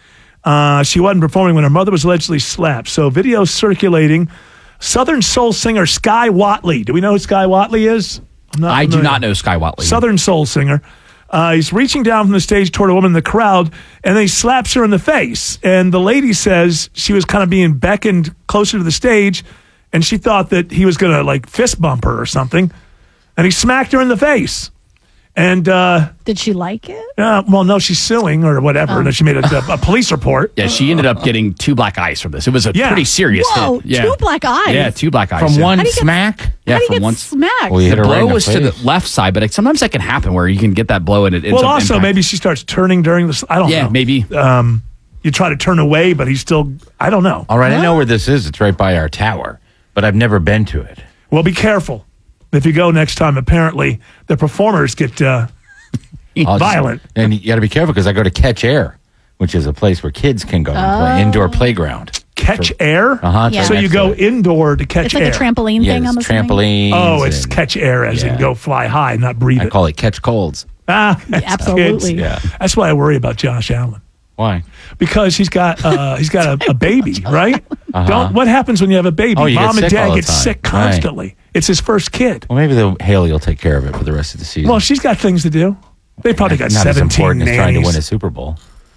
Uh, she wasn't performing when her mother was allegedly slapped. So video circulating. Southern soul singer Sky Watley. Do we know who Sky Watley is? I'm not I familiar. do not know Sky Watley. Southern soul singer. Uh, he's reaching down from the stage toward a woman in the crowd, and then he slaps her in the face. And the lady says she was kind of being beckoned closer to the stage, and she thought that he was going to like fist bump her or something. And he smacked her in the face. And uh, did she like it? Uh, well, no, she's suing or whatever. Oh. And she made a, a police report. Yeah, she ended up getting two black eyes from this. It was a Yeah. pretty serious Whoa, hit. Yeah. two black eyes? Yeah, two black eyes. From yeah. one How do you get- smack? Yeah, How do you from get one. smacked? Well, you hit The her right blow in the was to the face. left side, but it, sometimes that can happen where you can get that blow and it ends Well, up also, impact. maybe she starts turning during this. I don't Yeah, know. maybe. Um, you try to turn away, but he's still, I don't know. All right, I know where this is. It's right by our tower, but I've never been to it. Well, be careful if you go next time. Apparently, the performers get uh, I'll just- violent. and you got to be careful because I go to Catch Air, which is a place where kids can go and play, Oh. indoor playground. Catch air? Uh-huh. Yeah. So you go indoor to catch It's like air. a trampoline Yeah, thing, I'm there's assuming? trampolines. Oh, it's and- catch air as Yeah. in go fly high, not breathe I it. call it catch colds. Ah, that's Absolutely. kids. Yeah. That's why I worry about Josh Allen. Why? Because he's got uh, he's got a, a baby, right? Uh-huh. Don't. What happens when you have a baby? Oh, you get Mom and sick dad all the get time. sick Right. constantly. It's his first kid. Well, maybe the Haley will take care of it for the rest of the season. Well, she's got things to do. They probably got Not as seventeen important as trying to nannies. win a Super Bowl.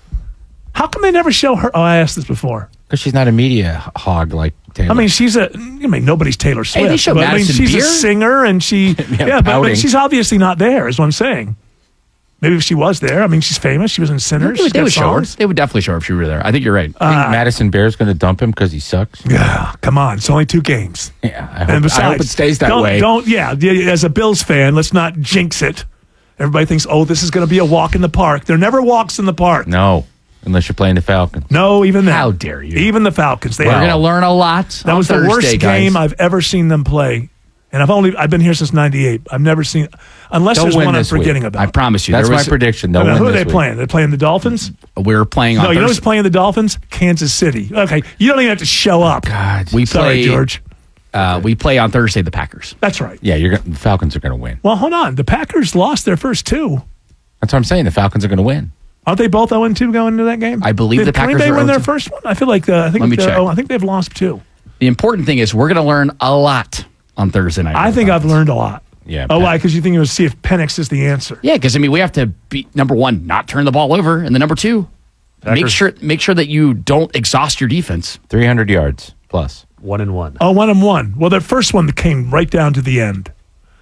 How come they never show her? Oh, I asked this before. Because she's not a media hog like Taylor. I mean, she's a. I mean, nobody's Taylor Swift. Hey, they show but, I mean, Madison she's Beer? a singer, and she. yeah, but, but pouting. she's obviously not there. Is what I'm saying. Maybe if she was there, I mean, she's famous. She was in Sinners. They would, She's they got would show her. songs. They would definitely show her if she were there. I think you're right. Think Madison Bear's going to dump him because he sucks? Yeah, come on. It's only two games. Yeah, I hope, And besides, I hope it stays that don't, way. Don't, yeah, yeah, as a Bills fan, let's not jinx it. Everybody thinks, oh, this is going to be a walk in the park. There never walks in the park. No, unless you're playing the Falcons. No, even that. How dare you? Even the Falcons. They We're have- going to learn a lot. That on was the Thursday, worst guys. game I've ever seen them play. And I've only I've been here since ninety-eight. I've never seen, unless They'll there's win one I'm this week. forgetting about. I promise you. That's there my was, prediction. They'll I mean, win who are this they week. playing? They're playing the Dolphins? We're playing on No, you know who's Thursday. playing the Dolphins? Kansas City. Okay, you don't even have to show up. God, We Sorry, play, George. Uh, we play on Thursday, the Packers. That's right. Yeah, you're gonna, the Falcons are going to win. Well, hold on. The Packers lost their first two. That's what I'm saying. The Falcons are going to win. Aren't they both oh and two going into that game? I believe Did the Packers Green Bay are win their oh and two. first one? I feel like uh, I think Let me they're- check. Oh, I think they've lost two. The important thing is we're going to learn a lot on Thursday night. I think I've learned a lot. Yeah. Oh, why? Because you think it was see if Penix is the answer. Yeah, because I mean we have to be number one, not turn the ball over, and then number two, make Packers- sure make sure that you don't exhaust your defense. three hundred yards plus. One and one. Oh, one and one. Well, their first one came right down to the end.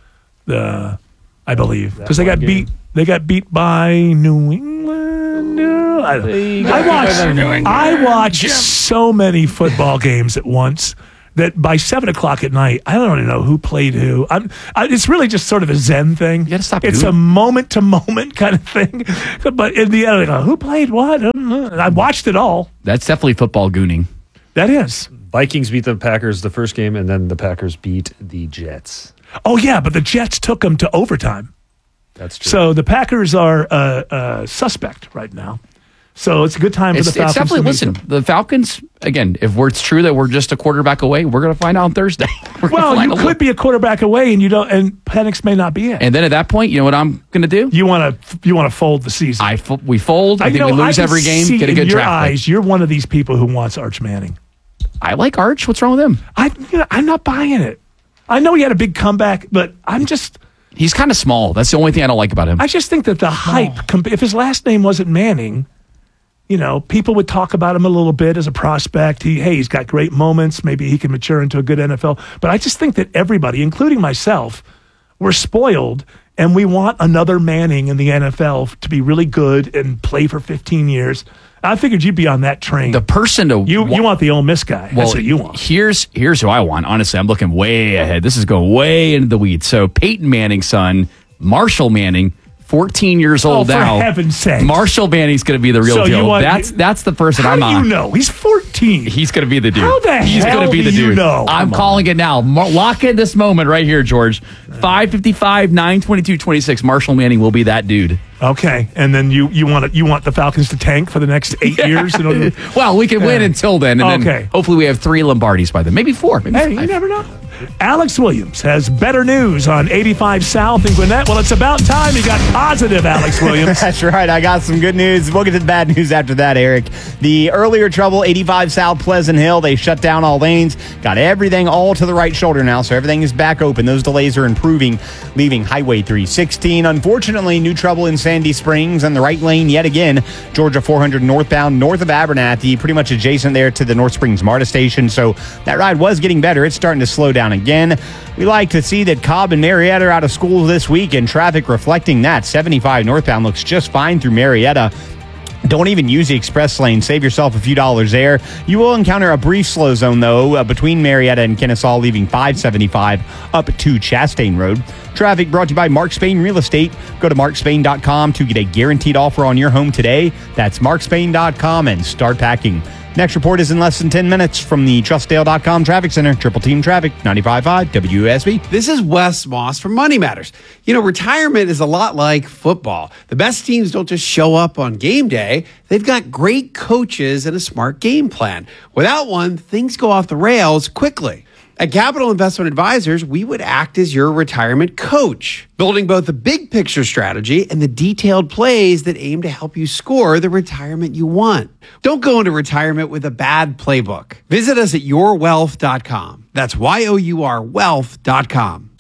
The, I believe, because they one got game? beat. They got beat by New England. Uh, I, They I got beat by watched. New England. I watched so many football games at once that by seven o'clock at night, I don't even know who played who. I'm, I, it's really just sort of a Zen thing. You got to stop. It's doing a moment to moment kind of thing. But in the end, I go, who played what? I don't know. And I watched it all. That's definitely football gooning. That is. Vikings beat the Packers the first game, and then the Packers beat the Jets. Oh yeah, but the Jets took them to overtime. That's true. So the Packers are uh, uh, suspect right now. So it's a good time It's, for the it's Falcons. definitely to meet listen. them. The Falcons again. If we're, it's true that we're just a quarterback away, we're going to find out on Thursday. We're gonna Well, find you a could little- be a quarterback away, and you don't. And Penix may not be it. And then at that point, you know what I'm going to do? You want to you want to fold the season. I fo- we fold. I, I think know, we lose I can every game. see Get a in good your draft pick. eyes. You're one of these people who wants Arch Manning. I like Arch. What's wrong with him? I you know, I'm not buying it. I know he had a big comeback, but I'm just He's kind of small. That's the only thing I don't like about him. I just think that the hype. com- If his last name wasn't Manning, you know, people would talk about him a little bit as a prospect. He, hey, he's got great moments. Maybe he can mature into a good N F L. But I just think that everybody, including myself, we're spoiled, and we want another Manning in the N F L to be really good and play for fifteen years. I figured you'd be on that train. The person to you you want the Ole Miss guy. Well, That's what you want. Here's here's who I want. Honestly, I'm looking way ahead. This is going way into the weeds. So Peyton Manning's son, Marshall Manning, fourteen years old Oh, for now. heaven's sake. Marshall Manning's going to be the real So you deal. want- that's that's the person How I'm do on. you know? He's fourteen. He's going to be the dude. How the He's hell gonna be do the you dude. know? I'm Come calling it now. Mar- lock in this moment right here, George. five fifty-five, nine twenty-two, twenty-six. Marshall Manning will be that dude. Okay, and then you you want it, you want the Falcons to tank for the next eight years? In order to, Well, we can win Yeah. until then, and Okay. then hopefully we have three Lombardis by then, maybe four. Maybe Hey, five. you never know. Alex Williams has better news on eighty-five South in Gwinnett. Well, it's about time you got positive, Alex Williams. That's right. I got some good news. We'll get to the bad news after that, Eric. The earlier trouble, eighty-five South Pleasant Hill, they shut down all lanes, got everything all to the right shoulder now, so everything is back open. Those delays are improving, leaving Highway three sixteen. Unfortunately, new trouble in Sandy Springs and the right lane yet again. Georgia four hundred northbound, north of Abernathy, pretty much adjacent there to the North Springs MARTA station. So that ride was getting better. It's starting to slow down again. We like to see that Cobb and Marietta are out of school this week, and traffic reflecting that. seventy-five northbound looks just fine through Marietta. Don't even use the express lane. Save yourself a few dollars there. You will encounter a brief slow zone, though, uh, between Marietta and Kennesaw, leaving five seventy-five up to Chastain Road. Traffic brought to you by Mark Spain Real Estate. Go to mark spain dot com to get a guaranteed offer on your home today. That's mark spain dot com and start packing. Next report is in less than ten minutes from the trust dale dot com Traffic Center. Triple Team Traffic, ninety-five point five W S B. This is Wes Moss from Money Matters. You know, retirement is a lot like football. The best teams don't just show up on game day. They've got great coaches and a smart game plan. Without one, things go off the rails quickly. At Capital Investment Advisors, we would act as your retirement coach, building both the big picture strategy and the detailed plays that aim to help you score the retirement you want. Don't go into retirement with a bad playbook. Visit us at your wealth dot com. That's Y O U R wealth dot com.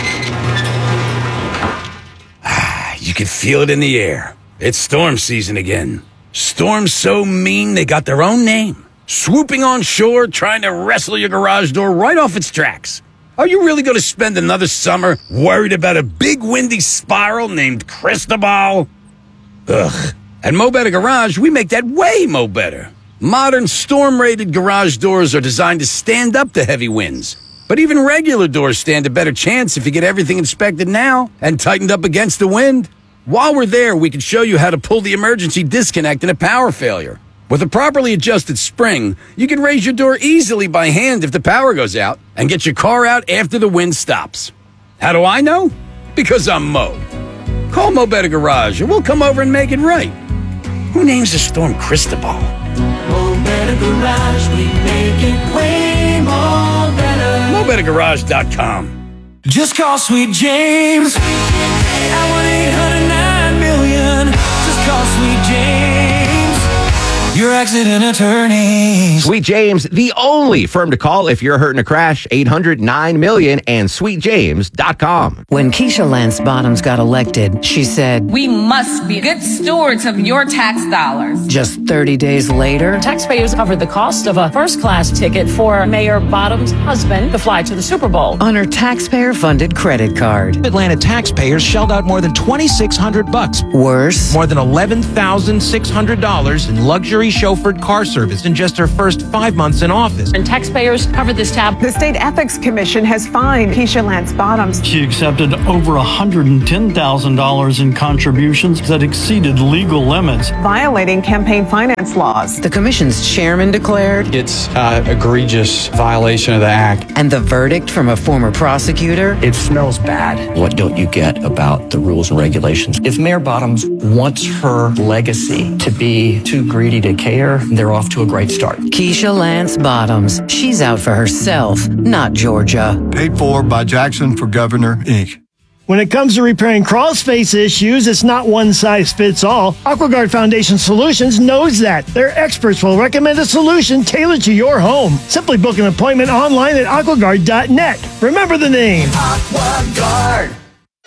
You can feel it in the air. It's storm season again. Storms so mean they got their own name. Swooping on shore, trying to wrestle your garage door right off its tracks. Are you really going to spend another summer worried about a big windy spiral named Cristobal? Ugh. At Mo Better Garage, we make that way mo better. Modern storm-rated garage doors are designed to stand up to heavy winds. But even regular doors stand a better chance if you get everything inspected now and tightened up against the wind. While we're there, we can show you how to pull the emergency disconnect in a power failure. With a properly adjusted spring, you can raise your door easily by hand if the power goes out and get your car out after the wind stops. How do I know? Because I'm Mo. Call Mo Better Garage and we'll come over and make it right. Who names the storm Cristobal? Mo Better Garage, we make it way more better. Mo Better Toyota Garage dot com. Just call Sweet James at one eight hundred nine million. Just call Sweet James, your accident attorney. Sweet James, the only firm to call if you're hurt in a crash. eight hundred nine million and sweet james dot com. When Keisha Lance Bottoms got elected, she said, "We must be good stewards of your tax dollars." Just thirty days later, taxpayers covered the cost of a first-class ticket for Mayor Bottoms' husband to fly to the Super Bowl on her taxpayer-funded credit card. Atlanta taxpayers shelled out more than twenty-six hundred bucks. Worse, more than eleven thousand six hundred dollars in luxury chauffeured car service in just her first five months in office. And taxpayers covered this tab. The State Ethics Commission has fined Keisha Lance Bottoms. She accepted over one hundred ten thousand dollars in contributions that exceeded legal limits, violating campaign finance laws. The commission's chairman declared it's an egregious violation of the act. And the verdict from a former prosecutor? It smells bad. What don't you get about the rules and regulations? If Mayor Bottoms wants her legacy to be too greedy to care, they're off to a great start. Keisha Lance Bottoms. She's out for herself, not Georgia. Paid for by Jackson for Governor, Incorporated. When it comes to repairing crawl space issues, it's not one size fits all. AquaGuard Foundation Solutions knows that. Their experts will recommend a solution tailored to your home. Simply book an appointment online at aquaguard dot net. Remember the name. AquaGuard.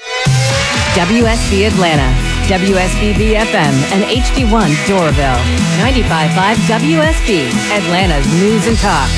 W S B Atlanta, W S B B F M, and H D one Doraville. ninety-five point five W S B, Atlanta's news and talk.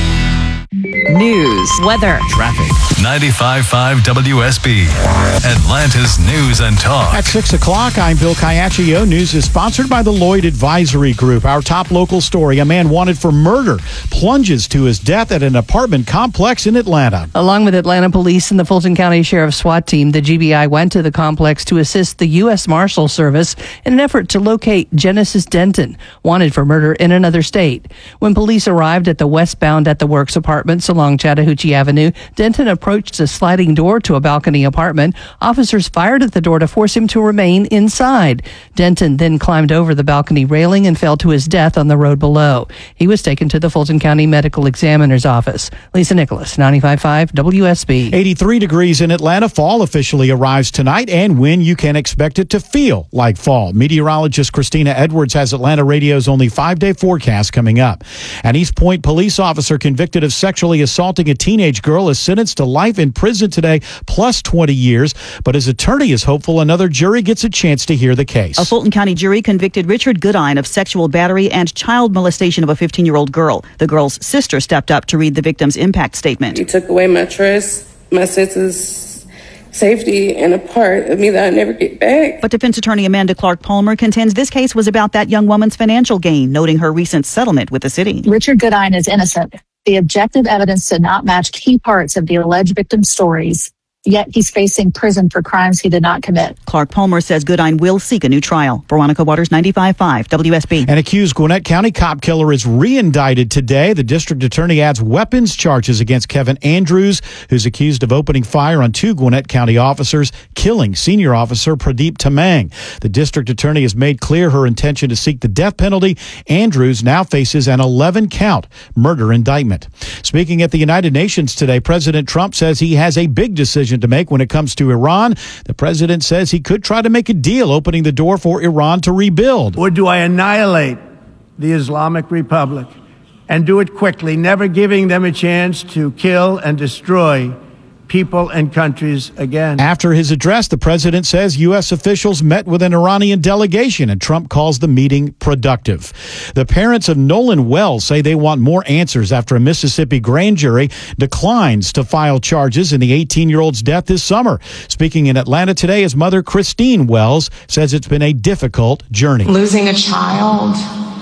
News, weather, traffic. ninety-five point five W S B, Atlanta's news and talk. At six o'clock, I'm Bill Caiaccio. News is sponsored by the Lloyd Advisory Group. Our top local story, a man wanted for murder plunges to his death at an apartment complex in Atlanta. Along with Atlanta Police and the Fulton County Sheriff's SWAT team, the G B I went to the complex to assist the U S Marshal Service in an effort to locate Genesis Denton, wanted for murder in another state. When police arrived at the westbound At the Works apartments along Chattahoochee Avenue, Denton approached a sliding door to a balcony apartment. Officers fired at the door to force him to remain inside. Denton then climbed over the balcony railing and fell to his death on the road below. He was taken to the Fulton County Medical Examiner's office. Lisa Nicholas, ninety-five point five W S B. eighty-three degrees in Atlanta. Fall officially arrives tonight, and when you can expect it to feel like fall. Meteorologist Christina Edwards has Atlanta Radio's only five-day forecast coming up. An East Point police officer convicted of sexually assaulting a teenage girl is sentenced to life in prison today, plus twenty years. But his attorney is hopeful another jury gets a chance to hear the case. A Fulton County jury convicted Richard Goodine of sexual battery and child molestation of a fifteen-year-old girl. The girl's sister stepped up to read the victim's impact statement. He took away my trust, my sense of safety, and a part of me that I never get back. But defense attorney Amanda Clark Palmer contends this case was about that young woman's financial gain, noting her recent settlement with the city. Richard Goodine is innocent. The objective evidence did not match key parts of the alleged victim's stories, yet he's facing prison for crimes he did not commit. Clark Palmer says Goodine will seek a new trial. Veronica Waters, ninety-five point five W S B. An accused Gwinnett County cop killer is re-indicted today. The district attorney adds weapons charges against Kevin Andrews, who's accused of opening fire on two Gwinnett County officers, killing senior officer Pradeep Tamang. The district attorney has made clear her intention to seek the death penalty. Andrews now faces an eleven-count murder indictment. Speaking at the United Nations today, President Trump says he has a big decision to make when it comes to Iran. The president says he could try to make a deal opening the door for Iran to rebuild. Or do I annihilate the Islamic Republic and do it quickly, never giving them a chance to kill and destroy people and countries again? After his address, the president says U S officials met with an Iranian delegation, and Trump calls the meeting productive. The parents of Nolan Wells say they want more answers after a Mississippi grand jury declines to file charges in the eighteen-year-old's death this summer. Speaking in Atlanta today, his mother, Christine Wells, says it's been a difficult journey. Losing a child,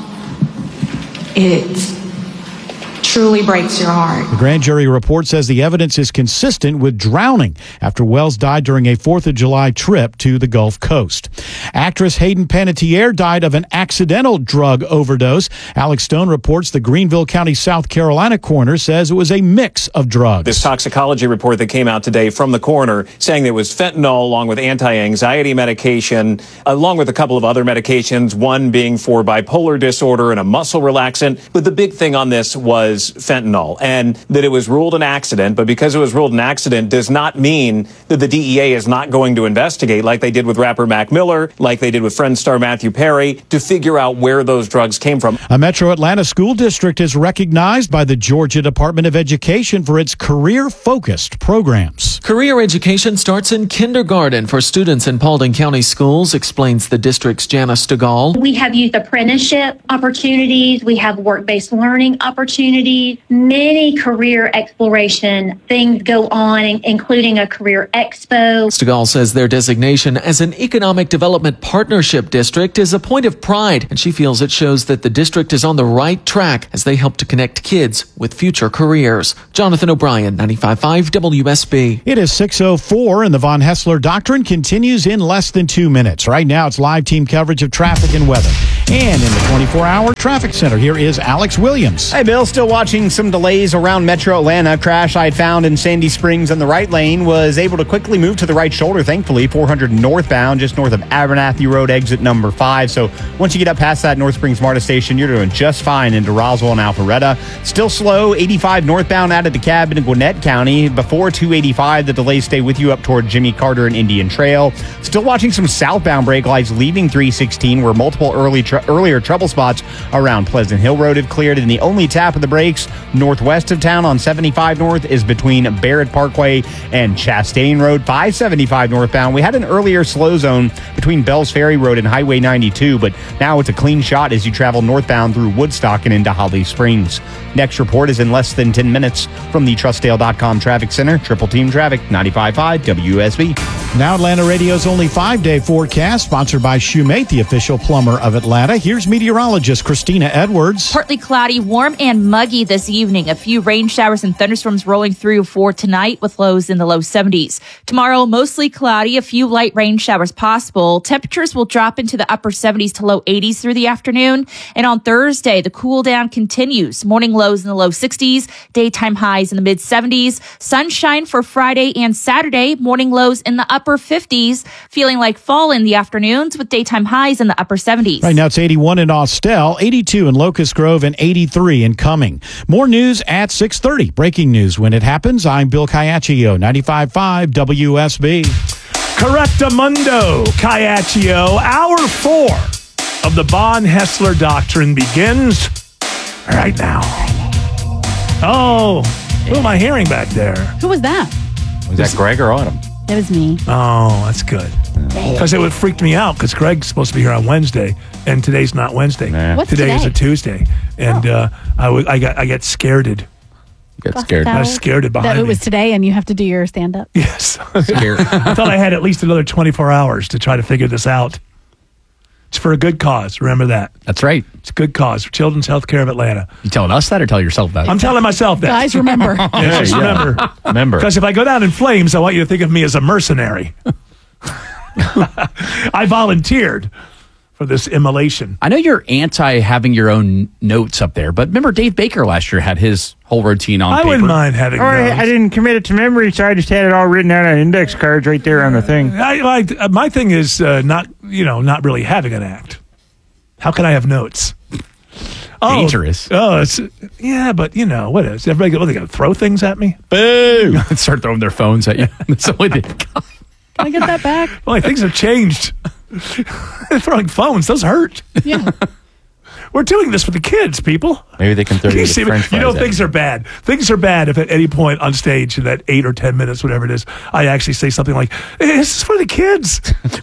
it truly breaks your heart. The grand jury report says the evidence is consistent with drowning after Wells died during a fourth of July trip to the Gulf Coast. Actress Hayden Panettiere died of an accidental drug overdose. Alex Stone reports the Greenville County, South Carolina coroner says it was a mix of drugs. This toxicology report that came out today from the coroner saying there was fentanyl along with anti-anxiety medication, along with a couple of other medications, one being for bipolar disorder and a muscle relaxant. But the big thing on this was was fentanyl and that it was ruled an accident. But because it was ruled an accident does not mean that the D E A is not going to investigate like they did with rapper Mac Miller, like they did with Friends star Matthew Perry, to figure out where those drugs came from. A Metro Atlanta school district is recognized by the Georgia Department of Education for its career-focused programs. Career education starts in kindergarten for students in Paulding County schools, explains the district's Janice DeGaulle. We have youth apprenticeship opportunities. We have work-based learning opportunities. Many career exploration things go on, including a career expo. DeGaulle says their designation as an economic development partnership district is a point of pride, and she feels it shows that the district is on the right track as they help to connect kids with future careers. Jonathan O'Brien, ninety-five point five W S B. It is six oh four, and the Von Hessler Doctrine continues in less than two minutes. Right now, it's live team coverage of traffic and weather. And in the twenty-four hour traffic center, here is Alex Williams. Hey, Bill, still watching some delays around Metro Atlanta. Crash I had found in Sandy Springs on the right lane. Was able to quickly move to the right shoulder, thankfully. four hundred northbound, just north of Abernathy Road, exit number five. So once you get up past that North Springs MARTA station, you're doing just fine into Roswell and Alpharetta. Still slow, eighty-five northbound out of DeKalb in Gwinnett County. Before two eighty-five, the delays stay with you up toward Jimmy Carter and Indian Trail. Still watching some southbound brake lights leaving three sixteen, where multiple early tr- earlier trouble spots around Pleasant Hill Road have cleared. And the only tap of the brakes northwest of town on seventy-five North is between Barrett Parkway and Chastain Road. five seventy-five northbound. We had an earlier slow zone between Bells Ferry Road and Highway ninety-two, but now it's a clean shot as you travel northbound through Woodstock and into Holly Springs. Next report is in less than ten minutes from the Trustdale dot com Traffic Center. Triple Team Traffic, ninety-five point five W S B. Now Atlanta Radio's only five-day forecast, sponsored by Shoemate, the official plumber of Atlanta. Here's meteorologist Christina Edwards. Partly cloudy, warm and muggy this evening. A few rain showers and thunderstorms rolling through for tonight with lows in the low seventies. Tomorrow, mostly cloudy, a few light rain showers possible. Temperatures will drop into the upper seventies to low eighties through the afternoon. And on Thursday, the cool down continues. Morning lows in the low sixties, daytime highs in the mid seventies. Sunshine for Friday and Saturday, morning lows in the upper fifties. Feeling like fall in the afternoons with daytime highs in the upper seventies. Right now it's eighty-one in Austell, eighty-two in Locust Grove, and eighty-three in Cumming. More news at six thirty. Breaking news when it happens. I'm Bill Caiaccio, ninety-five point five W S B. Correctamundo, Caiaccio. Hour four of the Von Hessler Doctrine begins right now. Oh, who am I hearing back there? Who was that? Was that Greg or Autumn? That was me. Oh, that's good. Because it would freak me out because Greg's supposed to be here on Wednesday, and today's not Wednesday. Nah. What's today, today? is a Tuesday, and oh. uh, I, w- I got I get scareded. Get scared. I was scared behind that me. it was today, and you have to do your stand up. Yes, I thought I had at least another twenty-four hours to try to figure this out. It's for a good cause. Remember that. That's right. It's a good cause for Children's Healthcare of Atlanta. You telling us that or tell yourself that? I'm telling myself that. Guys, remember. Yes, just remember. Remember. Because if I go down in flames, I want you to think of me as a mercenary. I volunteered for this immolation. I know you're anti having your own notes up there, but remember Dave Baker last year had his whole routine on I paper. wouldn't mind having Or notes. I didn't commit it to memory, so I just had it all written out on index cards right there on the thing. I, like my thing is uh, not, you know, not really having an act. How can I have notes? Oh, dangerous. Oh, it's yeah, but you know what is everybody? What, they gonna throw things at me? Boo! Start throwing their phones at you. That's the way they got. Can I get that back? Well, things have changed. Throwing phones, those hurt. Yeah. We're doing this for the kids, people. Maybe they can throw you, you, the see, French you know, fries things at are bad. Things are bad if at any point on stage in that eight or ten minutes, whatever it is, I actually say something like, hey, "This is for the kids."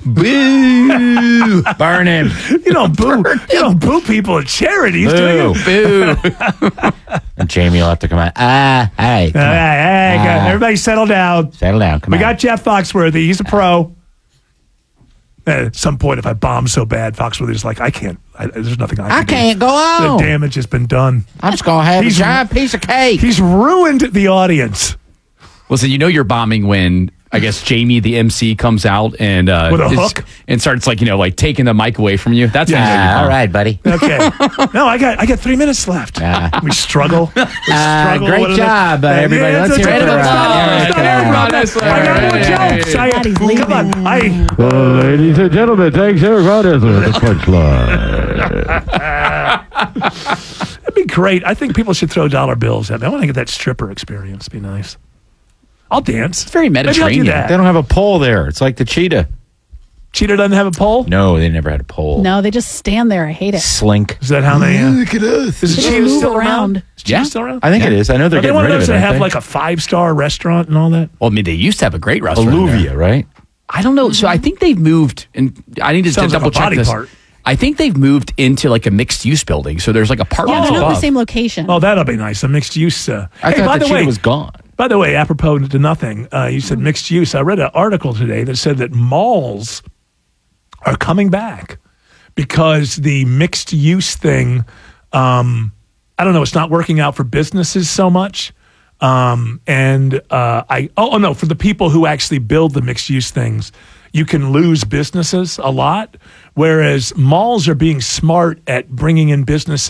Boo! Burn him. You don't boo. You don't boo people at charities, do you? Boo! And Jamie will have to come out. Ah, hey, come Hey, on. hey, Ah. everybody, settle down. Settle down. Come we on. got Jeff Foxworthy. He's a pro. At some point, if I bomb so bad, Foxworthy's like, I can't. I, there's nothing I can I do. can't go on. The damage has been done. I'm just gonna have He's- a giant piece of cake. He's ruined the audience. Listen, you know you're bombing when I guess Jamie, the M C, comes out and uh, With a is- hook? and starts like you know like taking the mic away from you. That's when you know you're Ah, all bombing. right, buddy. Okay. No, I got I got three minutes left. Ah. We struggle. We Uh, struggle. great What are the- job, uh, Uh, everybody. yeah, Let's it's hear it okay. for It's uh, not- Eric it's not and over. Ron. I got more jokes. I- Daddy's Come leaving. on. I, Well, ladies and gentlemen, thanks Eric Rodgers for the punchline. It'd be great. I think people should throw dollar bills at me. I want to get that stripper experience. It'd be nice. I'll dance. It's very Mediterranean. Maybe I'll do that. They don't have a pole there. It's like the cheetah. Cheetah doesn't have a pole? No, they never had a pole. No, they just stand there. I hate it. Slink. Is that how they... Uh, Look at us. Is the They cheetah move still around? around. Is cheetah Yeah. still around? I think it is. I know they're Are they getting one of rid of those it. that aren't have they? like a five-star restaurant and all that? Well, I mean, they used to have a great restaurant. Alluvia, there. right? I don't know. So I think they've moved, and I need to Sounds like double a check body this. part. I think they've moved into like a mixed use building. So there's like apartments Yeah, they're not in above. the same location. Oh, that'll be nice. A mixed use. Uh, I hey, thought by the the cheetah way, was gone. By the way, apropos to nothing, uh, you said mixed use. I read an article today that said that malls are coming back because the mixed use thing, um, I don't know, it's not working out for businesses so much. Um, and uh, I, oh, oh no, for the people who actually build the mixed use things, you can lose businesses a lot. Whereas malls are being smart at bringing in businesses